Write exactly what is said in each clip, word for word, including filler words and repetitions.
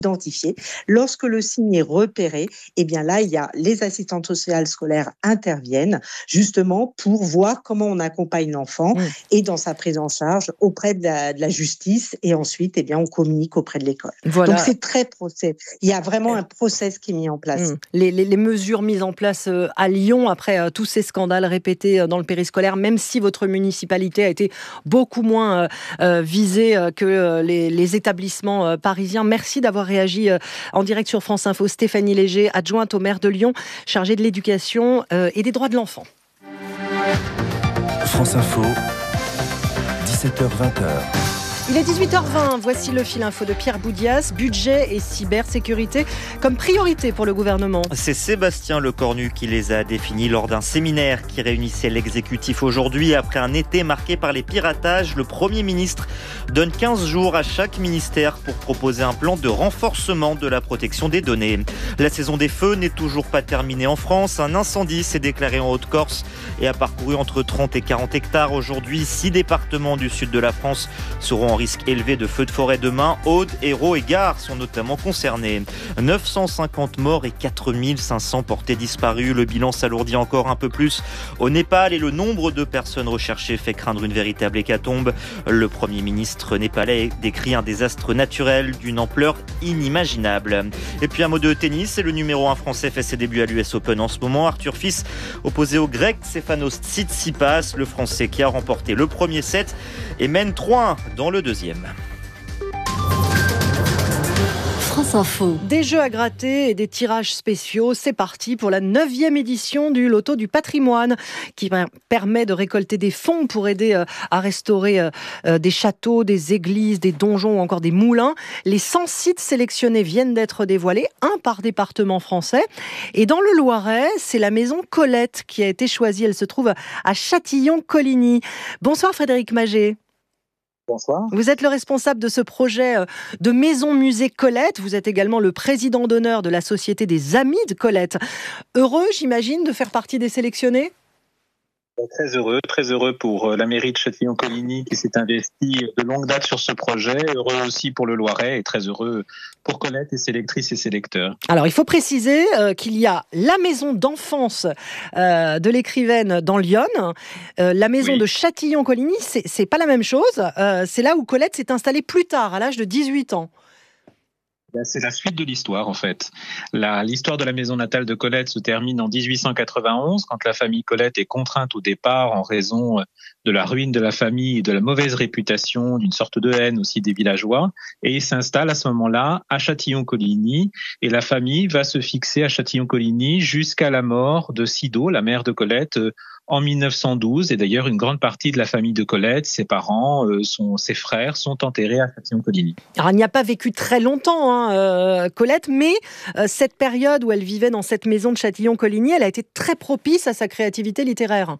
identifié. Lorsque le signe est repéré, eh bien là, il y a les assistantes sociales scolaires interviennent justement pour voir comment on accompagne l'enfant Mmh. et dans sa prise en charge auprès de la, de la justice et ensuite, eh bien, on communique auprès de l'école. Donc Voilà. c'est très procès. Il y a vraiment un process qui est mis en place. Mmh. Les, les, les mesures mises en place euh, à Lyon après euh, tous ces scandales répétés euh, dans le périscolaire, même si votre municipalité a été beaucoup moins euh, euh, visée euh, que euh, les, les établissements euh, parisiens. Merci d'avoir réagi euh, en direct sur France Info. Stéphanie Léger, adjointe au maire de Lyon, chargée de l'éducation euh, et des droits de l'enfant. France Info, dix-sept heures vingt. Il est dix-huit heures vingt, voici le fil info de Pierre Boudias. Budget et cybersécurité comme priorité pour le gouvernement. C'est Sébastien Lecornu qui les a définis lors d'un séminaire qui réunissait l'exécutif aujourd'hui. Après un été marqué par les piratages, le Premier ministre donne quinze jours à chaque ministère pour proposer un plan de renforcement de la protection des données. La saison des feux n'est toujours pas terminée en France. Un incendie s'est déclaré en Haute-Corse et a parcouru entre trente et quarante hectares. Aujourd'hui, six départements du sud de la France seront en risque élevé de feux de forêt demain. Aude, Hérault et Gard sont notamment concernés. neuf cent cinquante morts et quatre mille cinq cents portés disparus. Le bilan s'alourdit encore un peu plus au Népal et le nombre de personnes recherchées fait craindre une véritable hécatombe. Le Premier ministre népalais décrit un désastre naturel d'une ampleur inimaginable. Et puis un mot de tennis, et le numéro un français fait ses débuts à l'U S Open en ce moment. Arthur Fils opposé au grec Stefanos Tsitsipas, le français qui a remporté le premier set et mène trois un dans le deuxième. France Info. Des jeux à gratter et des tirages spéciaux, c'est parti pour la neuvième édition du Loto du patrimoine qui permet de récolter des fonds pour aider à restaurer des châteaux, des églises, des donjons ou encore des moulins. Les cent sites sélectionnés viennent d'être dévoilés, un par département français. Et dans le Loiret, c'est la maison Colette qui a été choisie. Elle se trouve à Châtillon-Coligny. Bonsoir Frédéric Maget. Bonsoir. Vous êtes le responsable de ce projet de maison-musée Colette. Vous êtes également le président d'honneur de la Société des Amis de Colette. Heureux, j'imagine, de faire partie des sélectionnés ? Très heureux, très heureux pour la mairie de Châtillon-Coligny qui s'est investie de longue date sur ce projet. Heureux aussi pour le Loiret et très heureux pour Colette et ses lectrices et ses lecteurs. Alors, il faut préciser euh, qu'il y a la maison d'enfance euh, de l'écrivaine dans Lyon. Euh, la maison oui. de Châtillon-Coligny, c'est, c'est pas la même chose. Euh, c'est là où Colette s'est installée plus tard, à l'âge de dix-huit ans. C'est la suite de l'histoire, en fait. La, l'histoire de la maison natale de Colette se termine en dix-huit cent quatre-vingt-onze, quand la famille Colette est contrainte au départ en raison de la ruine de la famille et de la mauvaise réputation, d'une sorte de haine aussi des villageois, et il s'installe à ce moment-là à Châtillon-Coligny, et la famille va se fixer à Châtillon-Coligny jusqu'à la mort de Sido, la mère de Colette, en mille neuf cent douze, et d'ailleurs une grande partie de la famille de Colette, ses parents, euh, son, ses frères, sont enterrés à Châtillon-Coligny. Alors elle n'y a pas vécu très longtemps, hein, euh, Colette, mais euh, cette période où elle vivait dans cette maison de Châtillon-Coligny, elle a été très propice à sa créativité littéraire.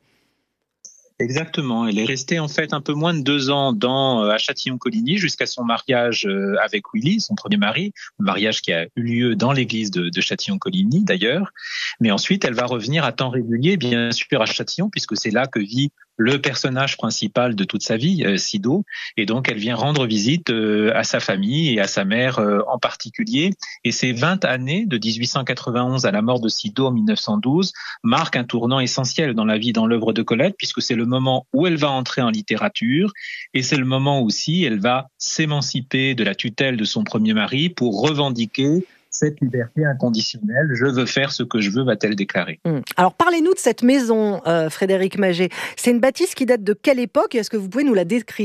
Exactement. Elle est restée en fait un peu moins de deux ans dans, à Châtillon-Coligny jusqu'à son mariage avec Willy, son premier mari, un mariage qui a eu lieu dans l'église de, de Châtillon-Coligny d'ailleurs. Mais ensuite, elle va revenir à temps régulier, bien sûr, à Châtillon, puisque c'est là que vit le personnage principal de toute sa vie, euh, Sido, et donc elle vient rendre visite euh, à sa famille et à sa mère euh, en particulier. Et ces vingt années, de dix-huit cent quatre-vingt-onze à la mort de Sido en mille neuf cent douze, marquent un tournant essentiel dans la vie, dans l'œuvre de Colette, puisque c'est le moment où elle va entrer en littérature, et c'est le moment aussi où elle va s'émanciper de la tutelle de son premier mari pour revendiquer cette liberté inconditionnelle. Je veux faire ce que je veux, va-t-elle déclarer. Mmh. Alors parlez-nous de cette maison, euh, Frédéric Maget. C'est une bâtisse qui date de quelle époque et est-ce que vous pouvez nous la décrire ?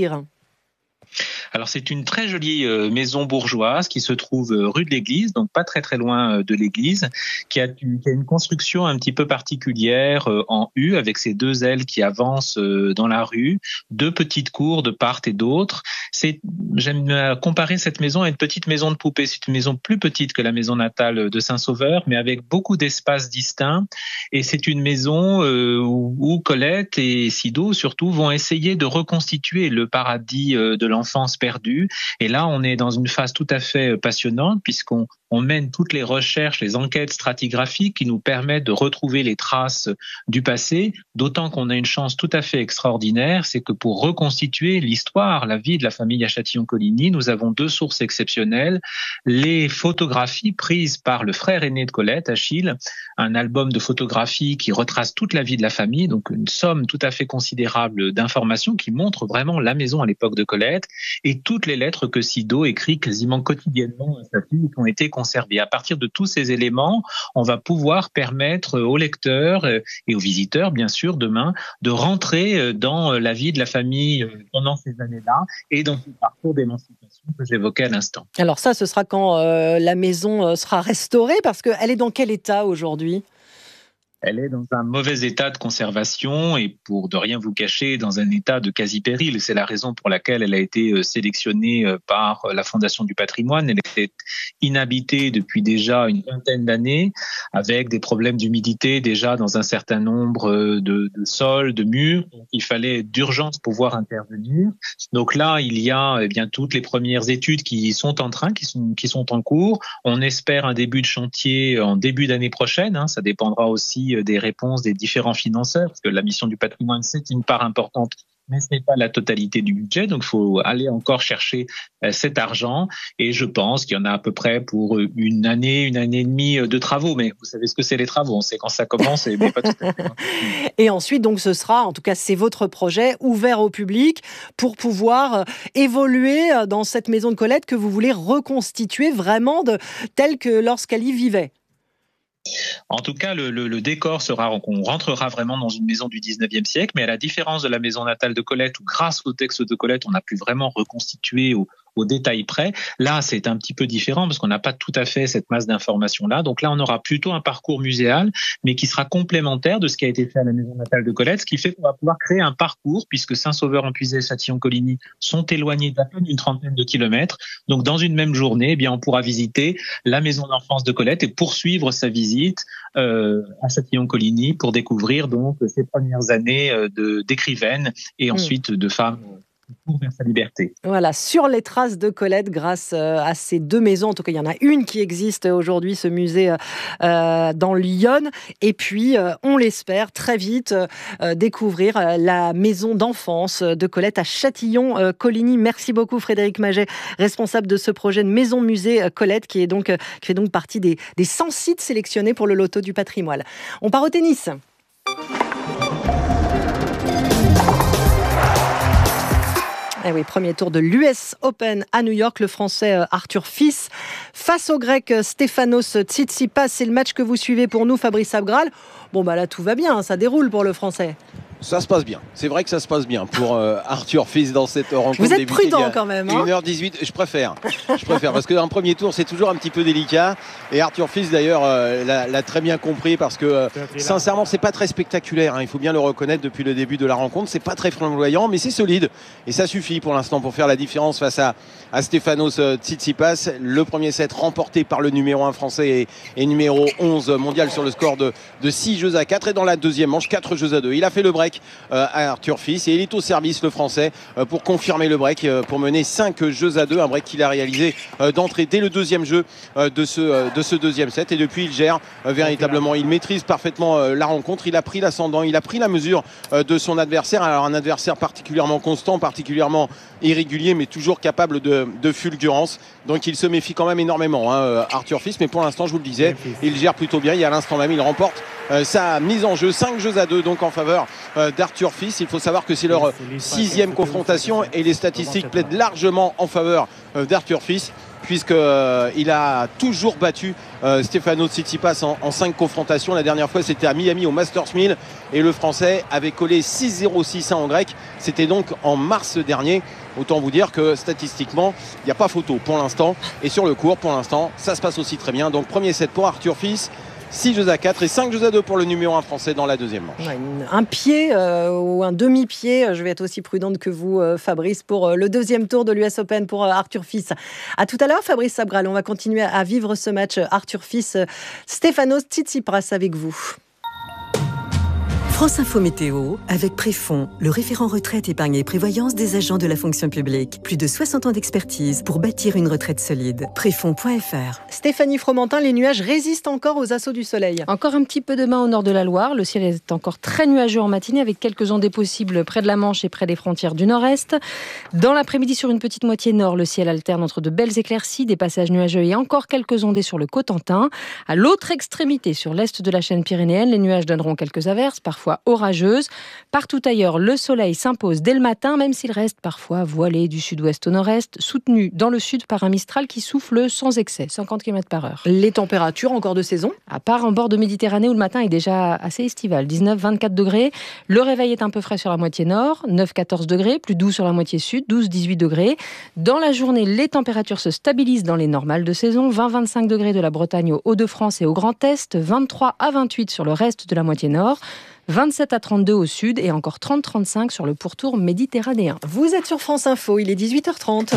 Alors c'est une très jolie euh, maison bourgeoise qui se trouve euh, rue de l'église, donc pas très très loin euh, de l'église, qui a, qui a une construction un petit peu particulière euh, en U avec ses deux ailes qui avancent euh, dans la rue, deux petites cours de part et d'autre. C'est, j'aime euh, comparer cette maison à une petite maison de poupée. C'est une maison plus petite que la maison natale de Saint-Sauveur, mais avec beaucoup d'espaces distincts. Et c'est une maison euh, où, où Colette et Sido surtout vont essayer de reconstituer le paradis euh, de l'enfance perdue. Et là, on est dans une phase tout à fait passionnante puisqu'on on mène toutes les recherches, les enquêtes stratigraphiques qui nous permettent de retrouver les traces du passé, d'autant qu'on a une chance tout à fait extraordinaire, c'est que pour reconstituer l'histoire, la vie de la famille à Châtillon-Coligny, nous avons deux sources exceptionnelles. Les photographies prises par le frère aîné de Colette, Achille, un album de photographies qui retrace toute la vie de la famille, donc une somme tout à fait considérable d'informations qui montrent vraiment la maison à l'époque de Colette, et toutes les lettres que Sido écrit quasiment quotidiennement à sa fille qui ont été conservées. À partir de tous ces éléments, on va pouvoir permettre aux lecteurs et aux visiteurs, bien sûr, demain, de rentrer dans la vie de la famille pendant ces années-là et dans ce parcours d'émancipation que j'évoquais à l'instant. Alors ça, ce sera quand euh, la maison sera restaurée, parce qu'elle est dans quel état aujourd'hui ? Elle est dans un mauvais état de conservation et, pour de rien vous cacher, dans un état de quasi-péril. C'est la raison pour laquelle elle a été sélectionnée par la Fondation du patrimoine. Elle était inhabitée depuis déjà une vingtaine d'années, avec des problèmes d'humidité déjà dans un certain nombre de, de sols, de murs. Donc, il fallait d'urgence pouvoir intervenir. Donc là, il y a eh bien toutes les premières études qui sont en train, qui sont, qui sont en cours. On espère un début de chantier en début d'année prochaine. Hein. Ça dépendra aussi des réponses des différents financeurs, parce que la mission du patrimoine, c'est une part importante, mais ce n'est pas la totalité du budget, donc il faut aller encore chercher cet argent, et je pense qu'il y en a à peu près pour une année, une année et demie de travaux, mais vous savez ce que c'est les travaux, on sait quand ça commence, mais pas tout à fait. Et ensuite, donc, ce sera, en tout cas, c'est votre projet, ouvert au public pour pouvoir évoluer dans cette maison de Colette que vous voulez reconstituer vraiment de, telle que lorsqu'elle y vivait. En tout cas, le, le, le décor sera qu'on rentrera vraiment dans une maison du dix-neuvième siècle, mais à la différence de la maison natale de Colette, où grâce au texte de Colette, on a pu vraiment reconstituer au, au détail près. Là, c'est un petit peu différent parce qu'on n'a pas tout à fait cette masse d'informations-là. Donc là, on aura plutôt un parcours muséal, mais qui sera complémentaire de ce qui a été fait à la maison natale de Colette, ce qui fait qu'on va pouvoir créer un parcours, puisque Saint-Sauveur-en-Puisaye et Châtillon-Coligny sont éloignés d'à peine une trentaine de kilomètres. Donc dans une même journée, eh bien, on pourra visiter la maison d'enfance de Colette et poursuivre sa visite Euh, à Châtillon-Coligny pour découvrir donc ses premières années de d'écrivaine et ensuite mmh. de femme pour vers sa liberté. Voilà, sur les traces de Colette grâce à ces deux maisons. En tout cas, il y en a une qui existe aujourd'hui, ce musée euh, dans Lyon. Et puis, euh, on l'espère, très vite euh, découvrir la maison d'enfance de Colette à Châtillon-Coligny. Merci beaucoup Frédéric Maget, responsable de ce projet de maison-musée Colette, qui, est donc, qui fait donc partie des, des cent sites sélectionnés pour le loto du patrimoine. On part au tennis. Eh oui, premier tour de l'U S Open à New York, le Français Arthur Fils face au Grec Stefanos Tsitsipas. C'est le match que vous suivez pour nous, Fabrice Abgral. Bon, bah là, tout va bien, ça déroule pour le Français. Ça se passe bien. C'est vrai que ça se passe bien pour euh, Arthur Fils dans cette rencontre. Vous êtes prudent quand même. Hein, une heure dix-huit, je préfère. Je préfère parce que dans le premier tour, c'est toujours un petit peu délicat. Et Arthur Fils, d'ailleurs, euh, l'a, l'a très bien compris parce que, euh, sincèrement, c'est pas très spectaculaire. Hein, il faut bien le reconnaître depuis le début de la rencontre. C'est pas très flamboyant, mais c'est solide. Et ça suffit pour l'instant pour faire la différence face à, à Stefanos Tsitsipas. Le premier set remporté par le numéro un français et, et numéro onze mondial sur le score de, de six jeux à quatre. Et dans la deuxième manche, quatre jeux à deux. Il a fait le break Euh, à Arthur Fils et il est au service, le français, euh, pour confirmer le break, euh, pour mener cinq jeux à deux, un break qu'il a réalisé euh, d'entrée dès le deuxième jeu euh, de, ce, euh, de ce deuxième set, et depuis il gère euh, véritablement, il maîtrise parfaitement euh, la rencontre, il a pris l'ascendant, il a pris la mesure euh, de son adversaire. Alors un adversaire particulièrement constant, particulièrement irrégulier, mais toujours capable de, de fulgurance, donc il se méfie quand même énormément, hein, Arthur Fils, mais pour l'instant, je vous le disais, il gère plutôt bien. Il y a l'instant même, il remporte euh, sa mise en jeu, cinq jeux à deux donc en faveur euh, d'Arthur Fils. Il faut savoir que c'est leur sixième confrontation et les statistiques plaident largement en faveur euh, d'Arthur Fils, puisqu'il euh, a toujours battu euh, Stefanos Tsitsipas en, en cinq confrontations. La dernière fois, c'était à Miami au Masters mille et le Français avait collé six zéro six un en grec. C'était donc en mars dernier. Autant vous dire que statistiquement, il n'y a pas photo pour l'instant. Et sur le court, pour l'instant, ça se passe aussi très bien. Donc premier set pour Arthur Fils. six jeux à quatre et cinq jeux à deux pour le numéro un français dans la deuxième manche. Ouais, un pied euh, ou un demi-pied, je vais être aussi prudente que vous, euh, Fabrice, pour euh, le deuxième tour de l'U S Open pour euh, Arthur Fils. À tout à l'heure, Fabrice Sabral. On va continuer à vivre ce match Arthur Fils, Stefanos Tsitsipas avec vous. France Info Météo, avec Préfond, le référent retraite, épargne et prévoyance des agents de la fonction publique. Plus de soixante ans d'expertise pour bâtir une retraite solide. Préfond point f r. Stéphanie Fromentin, les nuages résistent encore aux assauts du soleil. Encore un petit peu de main au nord de la Loire. Le ciel est encore très nuageux en matinée avec quelques ondées possibles près de la Manche et près des frontières du nord-est. Dans l'après-midi, sur une petite moitié nord, le ciel alterne entre de belles éclaircies, des passages nuageux et encore quelques ondées sur le Cotentin. À l'autre extrémité, sur l'est de la chaîne pyrénéenne, les nuages donneront quelques averses, parfois orageuse. Partout ailleurs, le soleil s'impose dès le matin, même s'il reste parfois voilé du sud-ouest au nord-est, soutenu dans le sud par un Mistral qui souffle sans excès, cinquante kilomètres par heure. Les températures encore de saison ? À part en bord de Méditerranée où le matin est déjà assez estival, dix-neuf à vingt-quatre degrés. Le réveil est un peu frais sur la moitié nord, neuf à quatorze degrés, plus doux sur la moitié sud, douze à dix-huit degrés. Dans la journée, les températures se stabilisent dans les normales de saison, vingt à vingt-cinq degrés de la Bretagne au Hauts-de-France et au Grand Est, vingt-trois à vingt-huit sur le reste de la moitié nord. vingt-sept à trente-deux au sud et encore trente à trente-cinq sur le pourtour méditerranéen. Vous êtes sur France Info, il est dix-huit heures trente.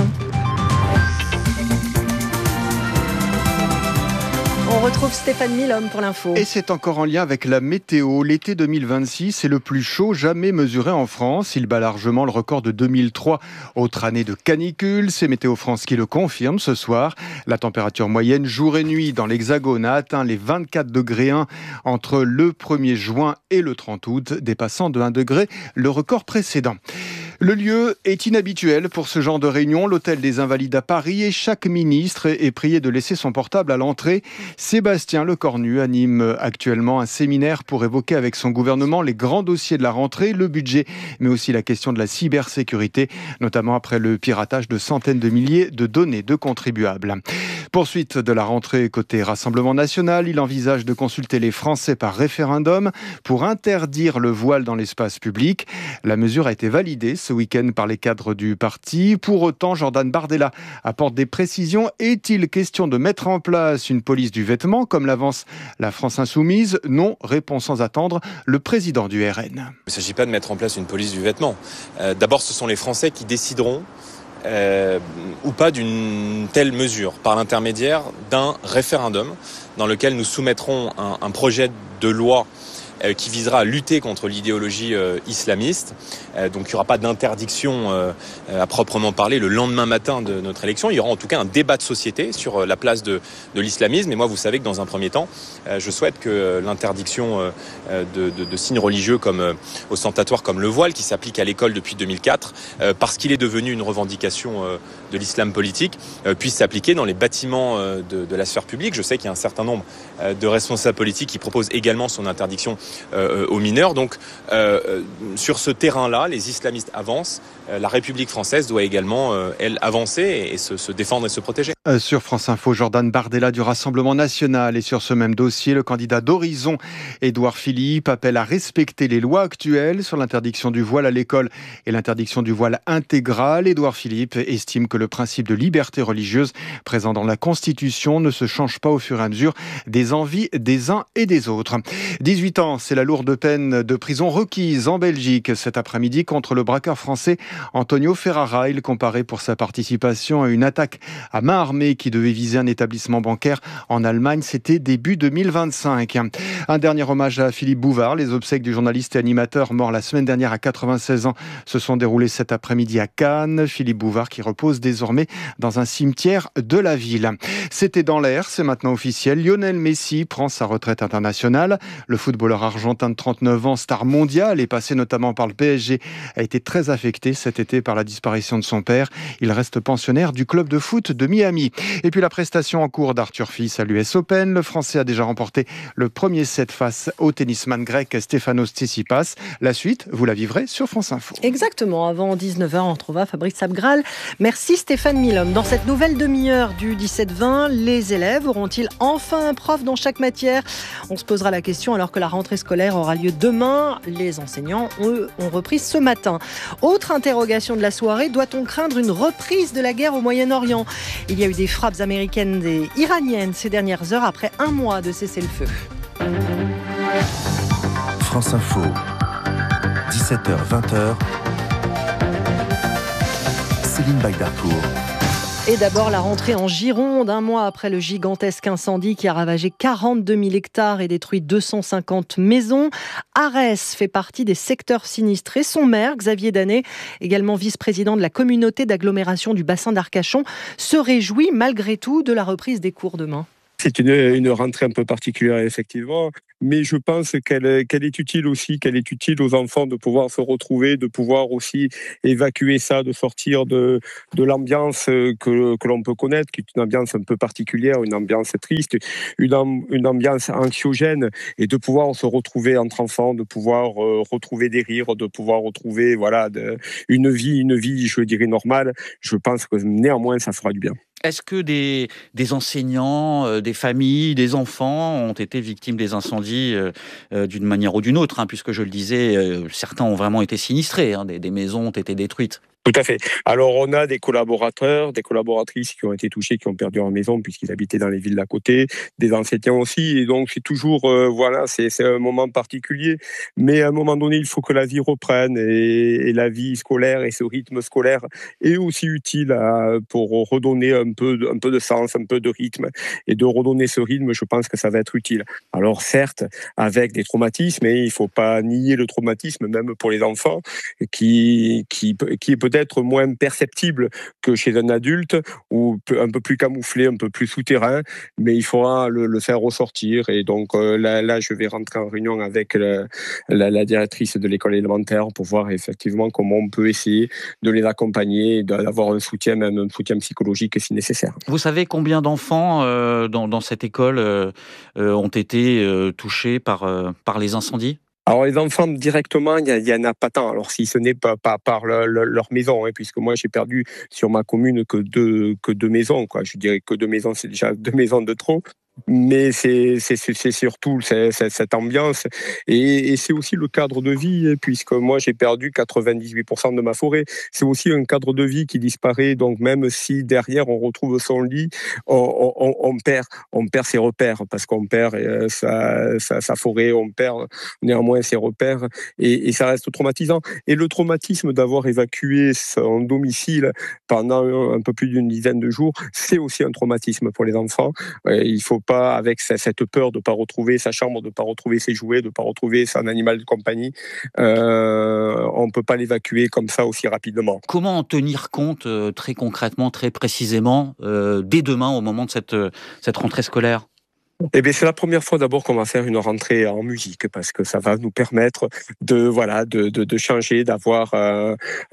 On retrouve Stéphane Milhomme pour l'info. Et c'est encore en lien avec la météo. L'été deux mille vingt-six est le plus chaud jamais mesuré en France. Il bat largement le record de deux mille trois, autre année de canicule. C'est Météo France qui le confirme ce soir. La température moyenne jour et nuit dans l'Hexagone a atteint les vingt-quatre degrés un entre le premier juin et le trente août, dépassant de un degré le record précédent. Le lieu est inhabituel pour ce genre de réunion, l'hôtel des Invalides à Paris, et chaque ministre est prié de laisser son portable à l'entrée. Sébastien Lecornu anime actuellement un séminaire pour évoquer avec son gouvernement les grands dossiers de la rentrée, le budget, mais aussi la question de la cybersécurité, notamment après le piratage de centaines de milliers de données de contribuables. Poursuite de la rentrée côté Rassemblement national, il envisage de consulter les Français par référendum pour interdire le voile dans l'espace public. La mesure a été validée ce week-end par les cadres du parti. Pour autant, Jordan Bardella apporte des précisions. Est-il question de mettre en place une police du vêtement, comme l'avance la France Insoumise ? Non, répond sans attendre le président du R N. Il ne s'agit pas de mettre en place une police du vêtement. Euh, d'abord, ce sont les Français qui décideront Euh, ou pas d'une telle mesure par l'intermédiaire d'un référendum dans lequel nous soumettrons un, un projet de loi euh, qui visera à lutter contre l'idéologie euh, islamiste. Euh, donc il n'y aura pas d'interdiction euh, à proprement parler le lendemain matin de notre élection. Il y aura en tout cas un débat de société sur euh, la place de, de l'islamisme. Et moi, vous savez que dans un premier temps, euh, je souhaite que euh, l'interdiction euh, de, de, de signes religieux comme euh, ostentatoires comme le voile, qui s'applique à l'école depuis deux mille quatre, euh, parce qu'il est devenu une revendication euh, de l'islam politique, euh, puisse s'appliquer dans les bâtiments euh, de, de la sphère publique. Je sais qu'il y a un certain nombre euh, de responsables politiques qui proposent également son interdiction euh, aux mineurs. Donc, euh, sur ce terrain-là, les islamistes avancent. La République française doit également, euh, elle, avancer et, et se, se défendre et se protéger. Euh, sur France Info, Jordan Bardella du Rassemblement national. Et sur ce même dossier, le candidat d'Horizon, Édouard Philippe, appelle à respecter les lois actuelles sur l'interdiction du voile à l'école et l'interdiction du voile intégral. Édouard Philippe estime que le principe de liberté religieuse présent dans la Constitution ne se change pas au fur et à mesure des envies des uns et des autres. dix-huit ans, c'est la lourde peine de prison requise en Belgique cet après-midi contre le braqueur français Antonio Ferrara. Il comparait pour sa participation à une attaque à main armée qui devait viser un établissement bancaire en Allemagne. C'était début deux mille vingt-cinq. Un dernier hommage à Philippe Bouvard. Les obsèques du journaliste et animateur mort la semaine dernière à quatre-vingt-seize ans se sont déroulées cet après-midi à Cannes. Philippe Bouvard qui repose désormais dans un cimetière de la ville. C'était dans l'air, c'est maintenant officiel. Lionel Messi prend sa retraite internationale. Le footballeur argentin de trente-neuf ans, star mondial et passé notamment par le P S G, a été très affecté cet été par la disparition de son père. Il reste pensionnaire du club de foot de Miami. Et puis la prestation en cours d'Arthur Fils à l'U S Open. Le Français a déjà remporté le premier set face au tennisman grec Stefanos Tsitsipas. La suite, vous la vivrez sur France Info. Exactement, avant dix-neuf heures, on retrouvera Fabrice Abgral. Merci Stéphane Milhomme. Dans cette nouvelle demi-heure du dix-sept vingt, les élèves auront-ils enfin un prof dans chaque matière ? On se posera la question alors que la rentrée scolaire aura lieu demain. Les enseignants, eux, ont repris ce matin. Autre interrogation de la soirée, doit-on craindre une reprise de la guerre au Moyen-Orient ? Il y a eu des frappes américaines et iraniennes ces dernières heures après un mois de cessez-le-feu. France Info, dix-sept heures vingt. Céline Bagdarcourt. Et d'abord, la rentrée en Gironde, un mois après le gigantesque incendie qui a ravagé quarante-deux mille hectares et détruit deux cent cinquante maisons. Arès fait partie des secteurs sinistrés. Son maire, Xavier Danet, également vice-président de la communauté d'agglomération du bassin d'Arcachon, se réjouit malgré tout de la reprise des cours demain. C'est une, une rentrée un peu particulière, effectivement, mais je pense qu'elle, qu'elle est utile aussi, qu'elle est utile aux enfants de pouvoir se retrouver, de pouvoir aussi évacuer ça, de sortir de, de l'ambiance que, que l'on peut connaître, qui est une ambiance un peu particulière, une ambiance triste, une, une ambiance anxiogène, et de pouvoir se retrouver entre enfants, de pouvoir euh, retrouver des rires, de pouvoir retrouver voilà, de, une vie, une vie, je dirais, normale. Je pense que néanmoins, ça fera du bien. Est-ce que des, des enseignants, euh, des familles, des enfants ont été victimes des incendies euh, euh, d'une manière ou d'une autre, hein, puisque je le disais, euh, certains ont vraiment été sinistrés, hein, des, des maisons ont été détruites? Tout à fait. Alors, on a des collaborateurs, des collaboratrices qui ont été touchés, qui ont perdu leur maison puisqu'ils habitaient dans les villes d'à côté, des enseignants aussi. Et donc, c'est toujours, euh, voilà, c'est, c'est un moment particulier. Mais à un moment donné, il faut que la vie reprenne et, et la vie scolaire et ce rythme scolaire est aussi utile à, pour redonner un peu, un peu de sens, un peu de rythme. Et de redonner ce rythme, je pense que ça va être utile. Alors, certes, avec des traumatismes, et il ne faut pas nier le traumatisme, même pour les enfants, qui, qui, qui est peut-être être moins perceptible que chez un adulte, ou un peu plus camouflé, un peu plus souterrain, mais il faudra le, le faire ressortir. Et donc euh, là, là, je vais rentrer en réunion avec le, la, la directrice de l'école élémentaire pour voir effectivement comment on peut essayer de les accompagner, d'avoir un soutien, même un soutien psychologique si nécessaire. Vous savez combien d'enfants euh, dans, dans cette école euh, euh, ont été euh, touchés par, euh, par les incendies ? Alors les enfants directement, il y, y en a pas tant. Alors si ce n'est pas, pas par le, le, leur maison, hein, puisque moi j'ai perdu sur ma commune que deux que deux maisons, quoi. Je dirais que deux maisons, c'est déjà deux maisons de trop. Mais c'est, c'est, c'est surtout c'est, c'est cette ambiance et, et c'est aussi le cadre de vie, puisque moi j'ai perdu quatre-vingt-dix-huit pour cent de ma forêt. C'est aussi un cadre de vie qui disparaît. Donc même si derrière on retrouve son lit, on, on, on perd, on perd ses repères parce qu'on perd euh, sa, sa, sa forêt, on perd néanmoins ses repères et, et ça reste traumatisant. Et le traumatisme d'avoir évacué son domicile pendant un, un peu plus d'une dizaine de jours, c'est aussi un traumatisme pour les enfants. Euh, il faut pas, avec cette peur de ne pas retrouver sa chambre, de ne pas retrouver ses jouets, de ne pas retrouver son animal de compagnie, euh, on ne peut pas l'évacuer comme ça aussi rapidement. Comment en tenir compte euh, très concrètement, très précisément, euh, dès demain, au moment de cette, euh, cette rentrée scolaire ? Eh bien, c'est la première fois d'abord qu'on va faire une rentrée en musique parce que ça va nous permettre de voilà de de, de changer, d'avoir euh,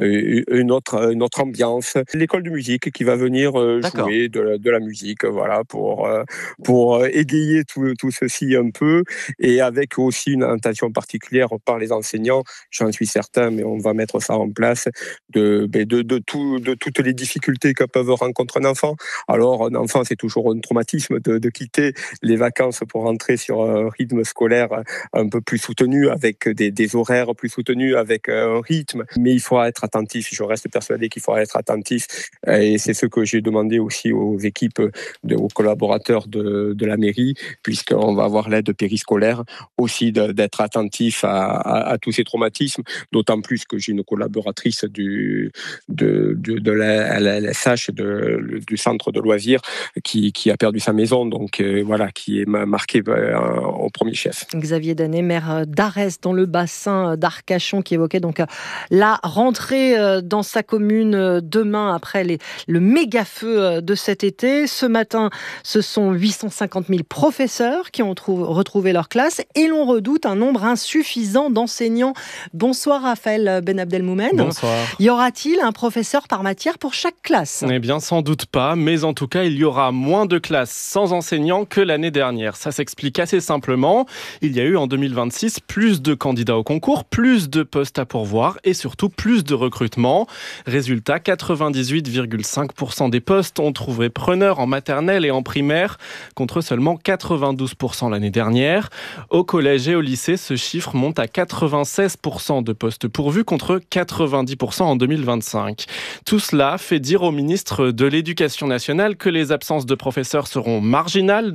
une autre une autre ambiance. L'école de musique qui va venir euh, jouer de, de la musique, voilà pour euh, pour égayer tout tout ceci un peu et avec aussi une intention particulière par les enseignants. J'en suis certain, mais on va mettre ça en place de de de, de tout de toutes les difficultés que peuvent rencontrer un enfant. Alors un enfant, c'est toujours un traumatisme de de quitter les vacances pour rentrer sur un rythme scolaire un peu plus soutenu, avec des, des horaires plus soutenus, avec un rythme. Mais il faudra être attentif. Je reste persuadé qu'il faudra être attentif. Et c'est ce que j'ai demandé aussi aux équipes, de, aux collaborateurs de, de la mairie, puisqu'on va avoir l'aide périscolaire, aussi de, d'être attentif à, à, à tous ces traumatismes. D'autant plus que j'ai une collaboratrice du, de, de, de la, la, la S H de, du centre de loisirs qui, qui a perdu sa maison. Donc euh, voilà, qui est marqué euh, au premier chef. Xavier Danet, maire d'Arès, dans le bassin d'Arcachon, qui évoquait donc la rentrée dans sa commune demain après les, le méga feu de cet été. Ce matin, ce sont huit cent cinquante mille professeurs qui ont trouvé, retrouvé leur classe et l'on redoute un nombre insuffisant d'enseignants. Bonsoir Raphaël Ben Abdelmoumen. Bonsoir. Y aura-t-il un professeur par matière pour chaque classe ? Eh bien, sans doute pas, mais en tout cas, il y aura moins de classes sans enseignants que l'année dernière. Ça s'explique assez simplement. Il y a eu en deux mille vingt-six plus de candidats au concours, plus de postes à pourvoir et surtout plus de recrutement. Résultat, quatre-vingt-dix-huit virgule cinq pour cent des postes ont trouvé preneur en maternelle et en primaire, contre seulement quatre-vingt-douze pour cent l'année dernière. Au collège et au lycée, ce chiffre monte à quatre-vingt-seize pour cent de postes pourvus contre quatre-vingt-dix pour cent en deux mille vingt-cinq. Tout cela fait dire au ministre de l'Éducation nationale que les absences de professeurs seront marginales demain pour la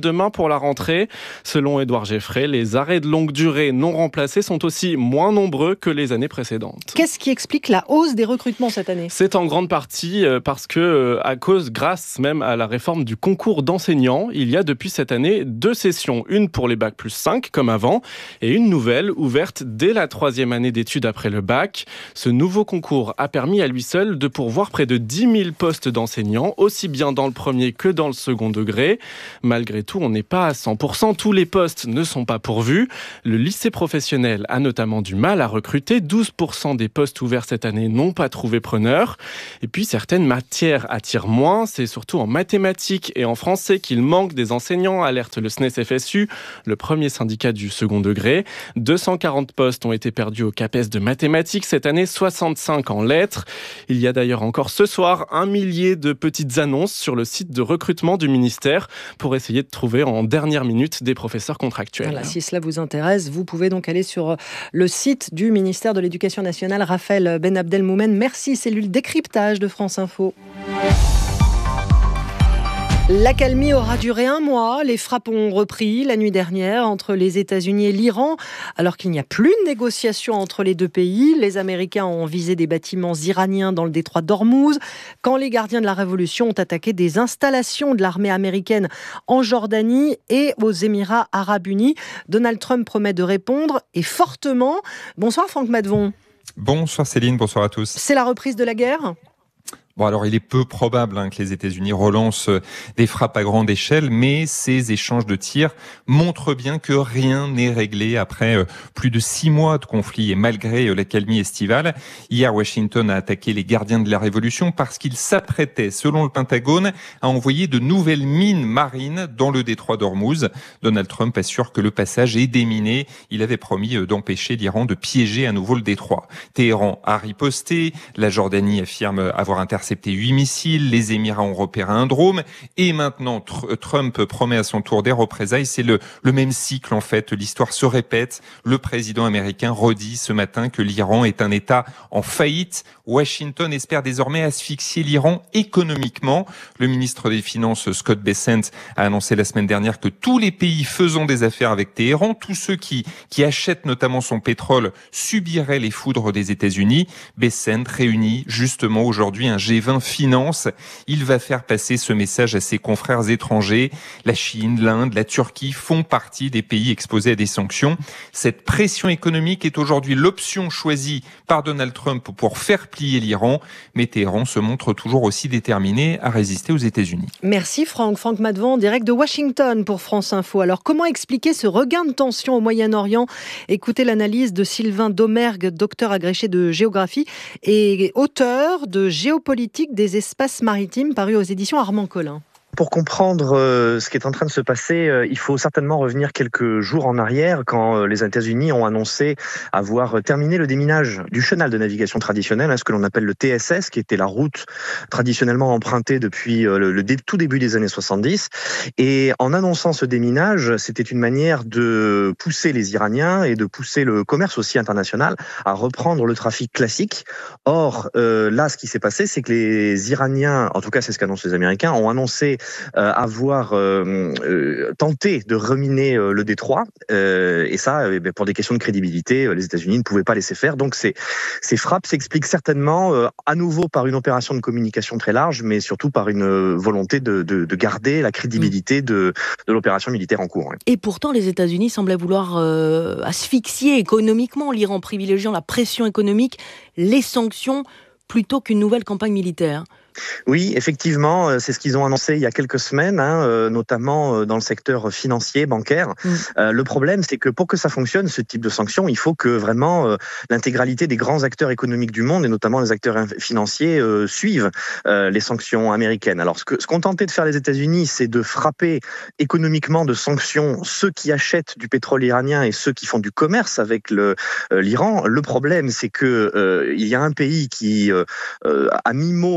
la rentrée. Selon Édouard Geffray, les arrêts de longue durée non remplacés sont aussi moins nombreux que les années précédentes. Qu'est-ce qui explique la hausse des recrutements cette année ? C'est en grande partie parce que, à cause, grâce même à la réforme du concours d'enseignants, il y a depuis cette année deux sessions, une pour les bac plus cinq comme avant et une nouvelle ouverte dès la troisième année d'études après le bac. Ce nouveau concours a permis à lui seul de pourvoir près de dix mille postes d'enseignants, aussi bien dans le premier que dans le second degré. Malgré tout, on n'est pas à cent pour cent, tous les postes ne sont pas pourvus. Le lycée professionnel a notamment du mal à recruter, douze pour cent des postes ouverts cette année n'ont pas trouvé preneur. Et puis certaines matières attirent moins, c'est surtout en mathématiques et en français qu'il manque des enseignants, alerte le S N E S F S U, le premier syndicat du second degré. deux cent quarante postes ont été perdus au CAPES de mathématiques cette année, soixante-cinq en lettres. Il y a d'ailleurs encore ce soir un millier de petites annonces sur le site de recrutement du ministère pour essayer de trouver en dernière minute des professeurs contractuels. Voilà, si cela vous intéresse, vous pouvez donc aller sur le site du ministère de l'Éducation nationale. Raphaël Ben Abdelmoumen, merci, cellule décryptage de France Info. L'accalmie aura duré un mois. Les frappes ont repris la nuit dernière entre les États-Unis et l'Iran. Alors qu'il n'y a plus de négociations entre les deux pays, les Américains ont visé des bâtiments iraniens dans le détroit d'Ormuz. Quand les gardiens de la Révolution ont attaqué des installations de l'armée américaine en Jordanie et aux Émirats arabes unis, Donald Trump promet de répondre et fortement. Bonsoir Franck Madvon. Bonsoir Céline, bonsoir à tous. C'est la reprise de la guerre ? Bon, alors il est peu probable hein, que les États-Unis relancent des frappes à grande échelle, mais ces échanges de tirs montrent bien que rien n'est réglé après euh, plus de six mois de conflit et malgré euh, l'accalmie estivale. Hier, Washington a attaqué les gardiens de la Révolution parce qu'ils s'apprêtaient, selon le Pentagone, à envoyer de nouvelles mines marines dans le détroit d'Ormuz. Donald Trump assure que le passage est déminé. Il avait promis euh, d'empêcher l'Iran de piéger à nouveau le détroit. Téhéran a riposté. La Jordanie affirme avoir intercepté intercepté huit missiles, les Émirats ont repéré un drone, et maintenant tr- Trump promet à son tour des représailles. C'est le, le même cycle en fait, l'histoire se répète. Le président américain redit ce matin que l'Iran est un État en faillite. Washington espère désormais asphyxier l'Iran économiquement. Le ministre des Finances, Scott Bessent, a annoncé la semaine dernière que tous les pays faisant des affaires avec Téhéran, tous ceux qui, qui achètent notamment son pétrole, subiraient les foudres des États-Unis. Bessent réunit justement aujourd'hui un G vingt Finance. Il va faire passer ce message à ses confrères étrangers. La Chine, l'Inde, la Turquie font partie des pays exposés à des sanctions. Cette pression économique est aujourd'hui l'option choisie par Donald Trump pour faire plier l'Iran. Mais Téhéran se montre toujours aussi déterminé à résister aux États-Unis. Merci Franck. Franck Madvon, direct de Washington pour France Info. Alors comment expliquer ce regain de tension au Moyen-Orient ? Écoutez l'analyse de Sylvain Domergue, docteur agrégé de géographie et auteur de Géopolitique des espaces maritimes, paru aux éditions Armand Collin. Pour comprendre euh, ce qui est en train de se passer, euh, il faut certainement revenir quelques jours en arrière quand euh, les États-Unis ont annoncé avoir terminé le déminage du chenal de navigation traditionnel, hein, ce que l'on appelle le T S S, qui était la route traditionnellement empruntée depuis euh, le, le dé- tout début des années soixante-dix. Et en annonçant ce déminage, c'était une manière de pousser les Iraniens et de pousser le commerce aussi international à reprendre le trafic classique. Or, euh, là, ce qui s'est passé, c'est que les Iraniens, en tout cas c'est ce qu'annoncent les Américains, ont annoncé Euh, avoir euh, euh, tenté de reminer euh, le détroit euh, et ça, euh, pour des questions de crédibilité, euh, les États-Unis ne pouvaient pas laisser faire. Donc ces, ces frappes s'expliquent certainement euh, à nouveau par une opération de communication très large, mais surtout par une euh, volonté de, de, de garder la crédibilité de, de l'opération militaire en cours. Hein. Et pourtant, les États-Unis semblaient vouloir euh, asphyxier économiquement l'Iran, privilégiant la pression économique, les sanctions, plutôt qu'une nouvelle campagne militaire. Oui, effectivement, c'est ce qu'ils ont annoncé il y a quelques semaines, hein, euh, notamment dans le secteur financier, bancaire. Mmh. Euh, le problème, c'est que pour que ça fonctionne, ce type de sanctions, il faut que vraiment euh, l'intégralité des grands acteurs économiques du monde, et notamment les acteurs financiers, euh, suivent euh, les sanctions américaines. Alors, ce, que, ce qu'ont tenté de faire les États-Unis, c'est de frapper économiquement de sanctions ceux qui achètent du pétrole iranien et ceux qui font du commerce avec le, euh, l'Iran. Le problème, c'est que euh, il y a un pays qui, euh, euh, à mi-mot, euh,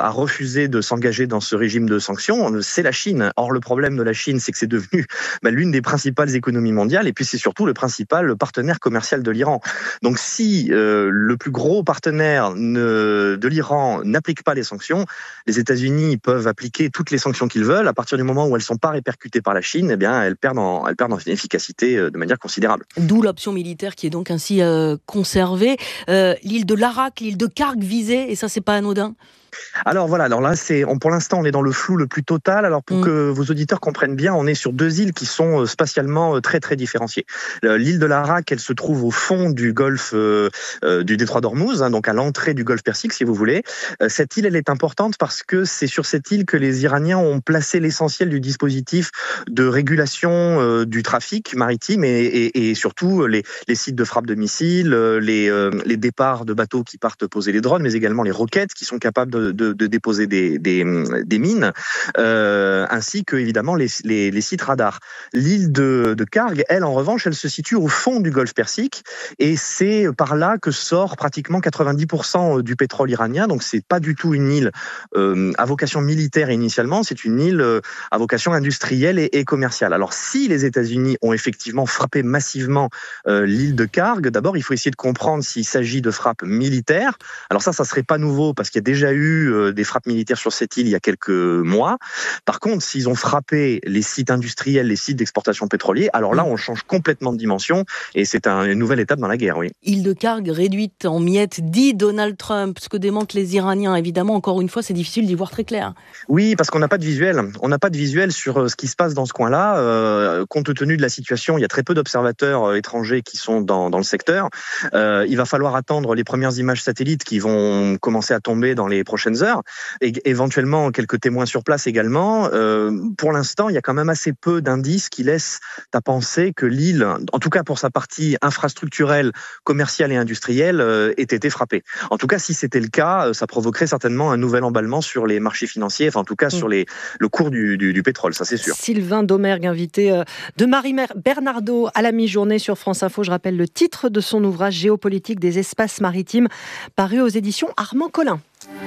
a refusé de s'engager dans ce régime de sanctions, c'est la Chine. Or, le problème de la Chine, c'est que c'est devenu bah, l'une des principales économies mondiales et puis c'est surtout le principal partenaire commercial de l'Iran. Donc, si euh, le plus gros partenaire ne, de l'Iran n'applique pas les sanctions, les États-Unis peuvent appliquer toutes les sanctions qu'ils veulent. À partir du moment où elles ne sont pas répercutées par la Chine, eh bien, elles perdent en, elles perdent en efficacité de manière considérable. D'où l'option militaire qui est donc ainsi euh, conservée. Euh, l'île de Larak, l'île de Karg visée, et ça, c'est pas anodin. Alors voilà, alors là, c'est, on, pour l'instant, on est dans le flou le plus total. Alors pour mmh. que vos auditeurs comprennent bien, on est sur deux îles qui sont spatialement très très différenciées. L'île de Larak, elle se trouve au fond du golfe euh, du détroit d'Ormuz, hein, donc à l'entrée du golfe Persique, si vous voulez. Cette île, elle est importante parce que c'est sur cette île que les Iraniens ont placé l'essentiel du dispositif de régulation euh, du trafic maritime et, et, et surtout les, les sites de frappe de missiles, les, euh, les départs de bateaux qui partent poser les drones, mais également les roquettes qui sont capables de De, de déposer des, des, des mines, euh, ainsi que évidemment les, les, les sites radars. L'île de, de Karg, elle en revanche, elle se situe au fond du golfe Persique et c'est par là que sort pratiquement quatre-vingt-dix pour cent du pétrole iranien. Donc c'est pas du tout une île euh, à vocation militaire initialement, c'est une île euh, à vocation industrielle et, et commerciale. Alors si les États-Unis ont effectivement frappé massivement euh, l'île de Karg, d'abord il faut essayer de comprendre s'il s'agit de frappes militaires. Alors ça, ça serait pas nouveau parce qu'il y a déjà eu des frappes militaires sur cette île il y a quelques mois. Par contre, s'ils ont frappé les sites industriels, les sites d'exportation pétrolière, alors là, on change complètement de dimension et c'est un, une nouvelle étape dans la guerre, oui. Île de Karg réduite en miettes, dit Donald Trump, ce que démentent les Iraniens. Évidemment, encore une fois, c'est difficile d'y voir très clair. Oui, parce qu'on n'a pas de visuel. On n'a pas de visuel sur ce qui se passe dans ce coin-là. Euh, compte tenu de la situation, il y a très peu d'observateurs étrangers qui sont dans, dans le secteur. Euh, il va falloir attendre les premières images satellites qui vont commencer à tomber dans les prochaines heures, et éventuellement quelques témoins sur place également. Euh, pour l'instant, il y a quand même assez peu d'indices qui laissent à penser que l'île, en tout cas pour sa partie infrastructurelle, commerciale et industrielle, euh, ait été frappée. En tout cas, si c'était le cas, ça provoquerait certainement un nouvel emballement sur les marchés financiers, enfin en tout cas mmh. sur les, le cours du, du, du pétrole, ça c'est sûr. Sylvain Domergue, invité de Marie Bernardo à la mi-journée sur France Info. Je rappelle le titre de son ouvrage Géopolitique des espaces maritimes, paru aux éditions Armand Collin.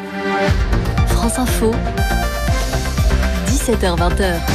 France Info, dix-sept heures vingt.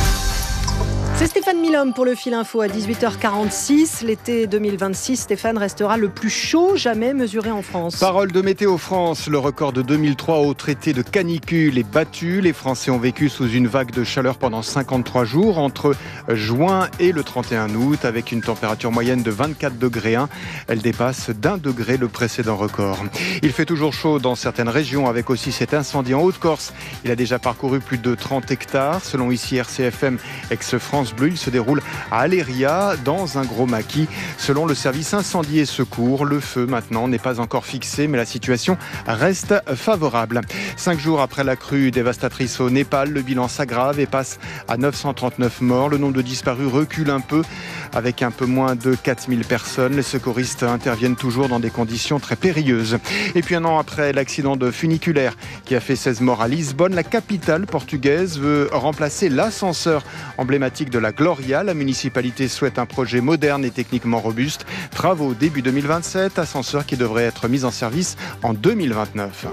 C'est Stéphane Milhomme pour le Fil Info à dix-huit heures quarante-six. L'été deux mille vingt-six, Stéphane, restera le plus chaud jamais mesuré en France. Parole de Météo France, le record de deux mille trois au traité de canicule est battu. Les Français ont vécu sous une vague de chaleur pendant cinquante-trois jours entre juin et le trente et un août avec une température moyenne de vingt-quatre degrés un. Elle dépasse d'un degré le précédent record. Il fait toujours chaud dans certaines régions avec aussi cet incendie en Haute-Corse. Il a déjà parcouru plus de trente hectares. Selon ici R C F M, ex-France Bleu, il se déroule à Aléria, dans un gros maquis. Selon le service incendie et secours, le feu maintenant n'est pas encore fixé, mais la situation reste favorable. Cinq jours après la crue dévastatrice au Népal, le bilan s'aggrave et passe à neuf cent trente-neuf morts. Le nombre de disparus recule un peu, avec un peu moins de quatre mille personnes. Les secouristes interviennent toujours dans des conditions très périlleuses. Et puis un an après l'accident de funiculaire qui a fait seize morts à Lisbonne, la capitale portugaise veut remplacer l'ascenseur emblématique de la Gloria. La municipalité souhaite un projet moderne et techniquement robuste. Travaux début deux mille vingt-sept, ascenseur qui devrait être mis en service en deux mille vingt-neuf.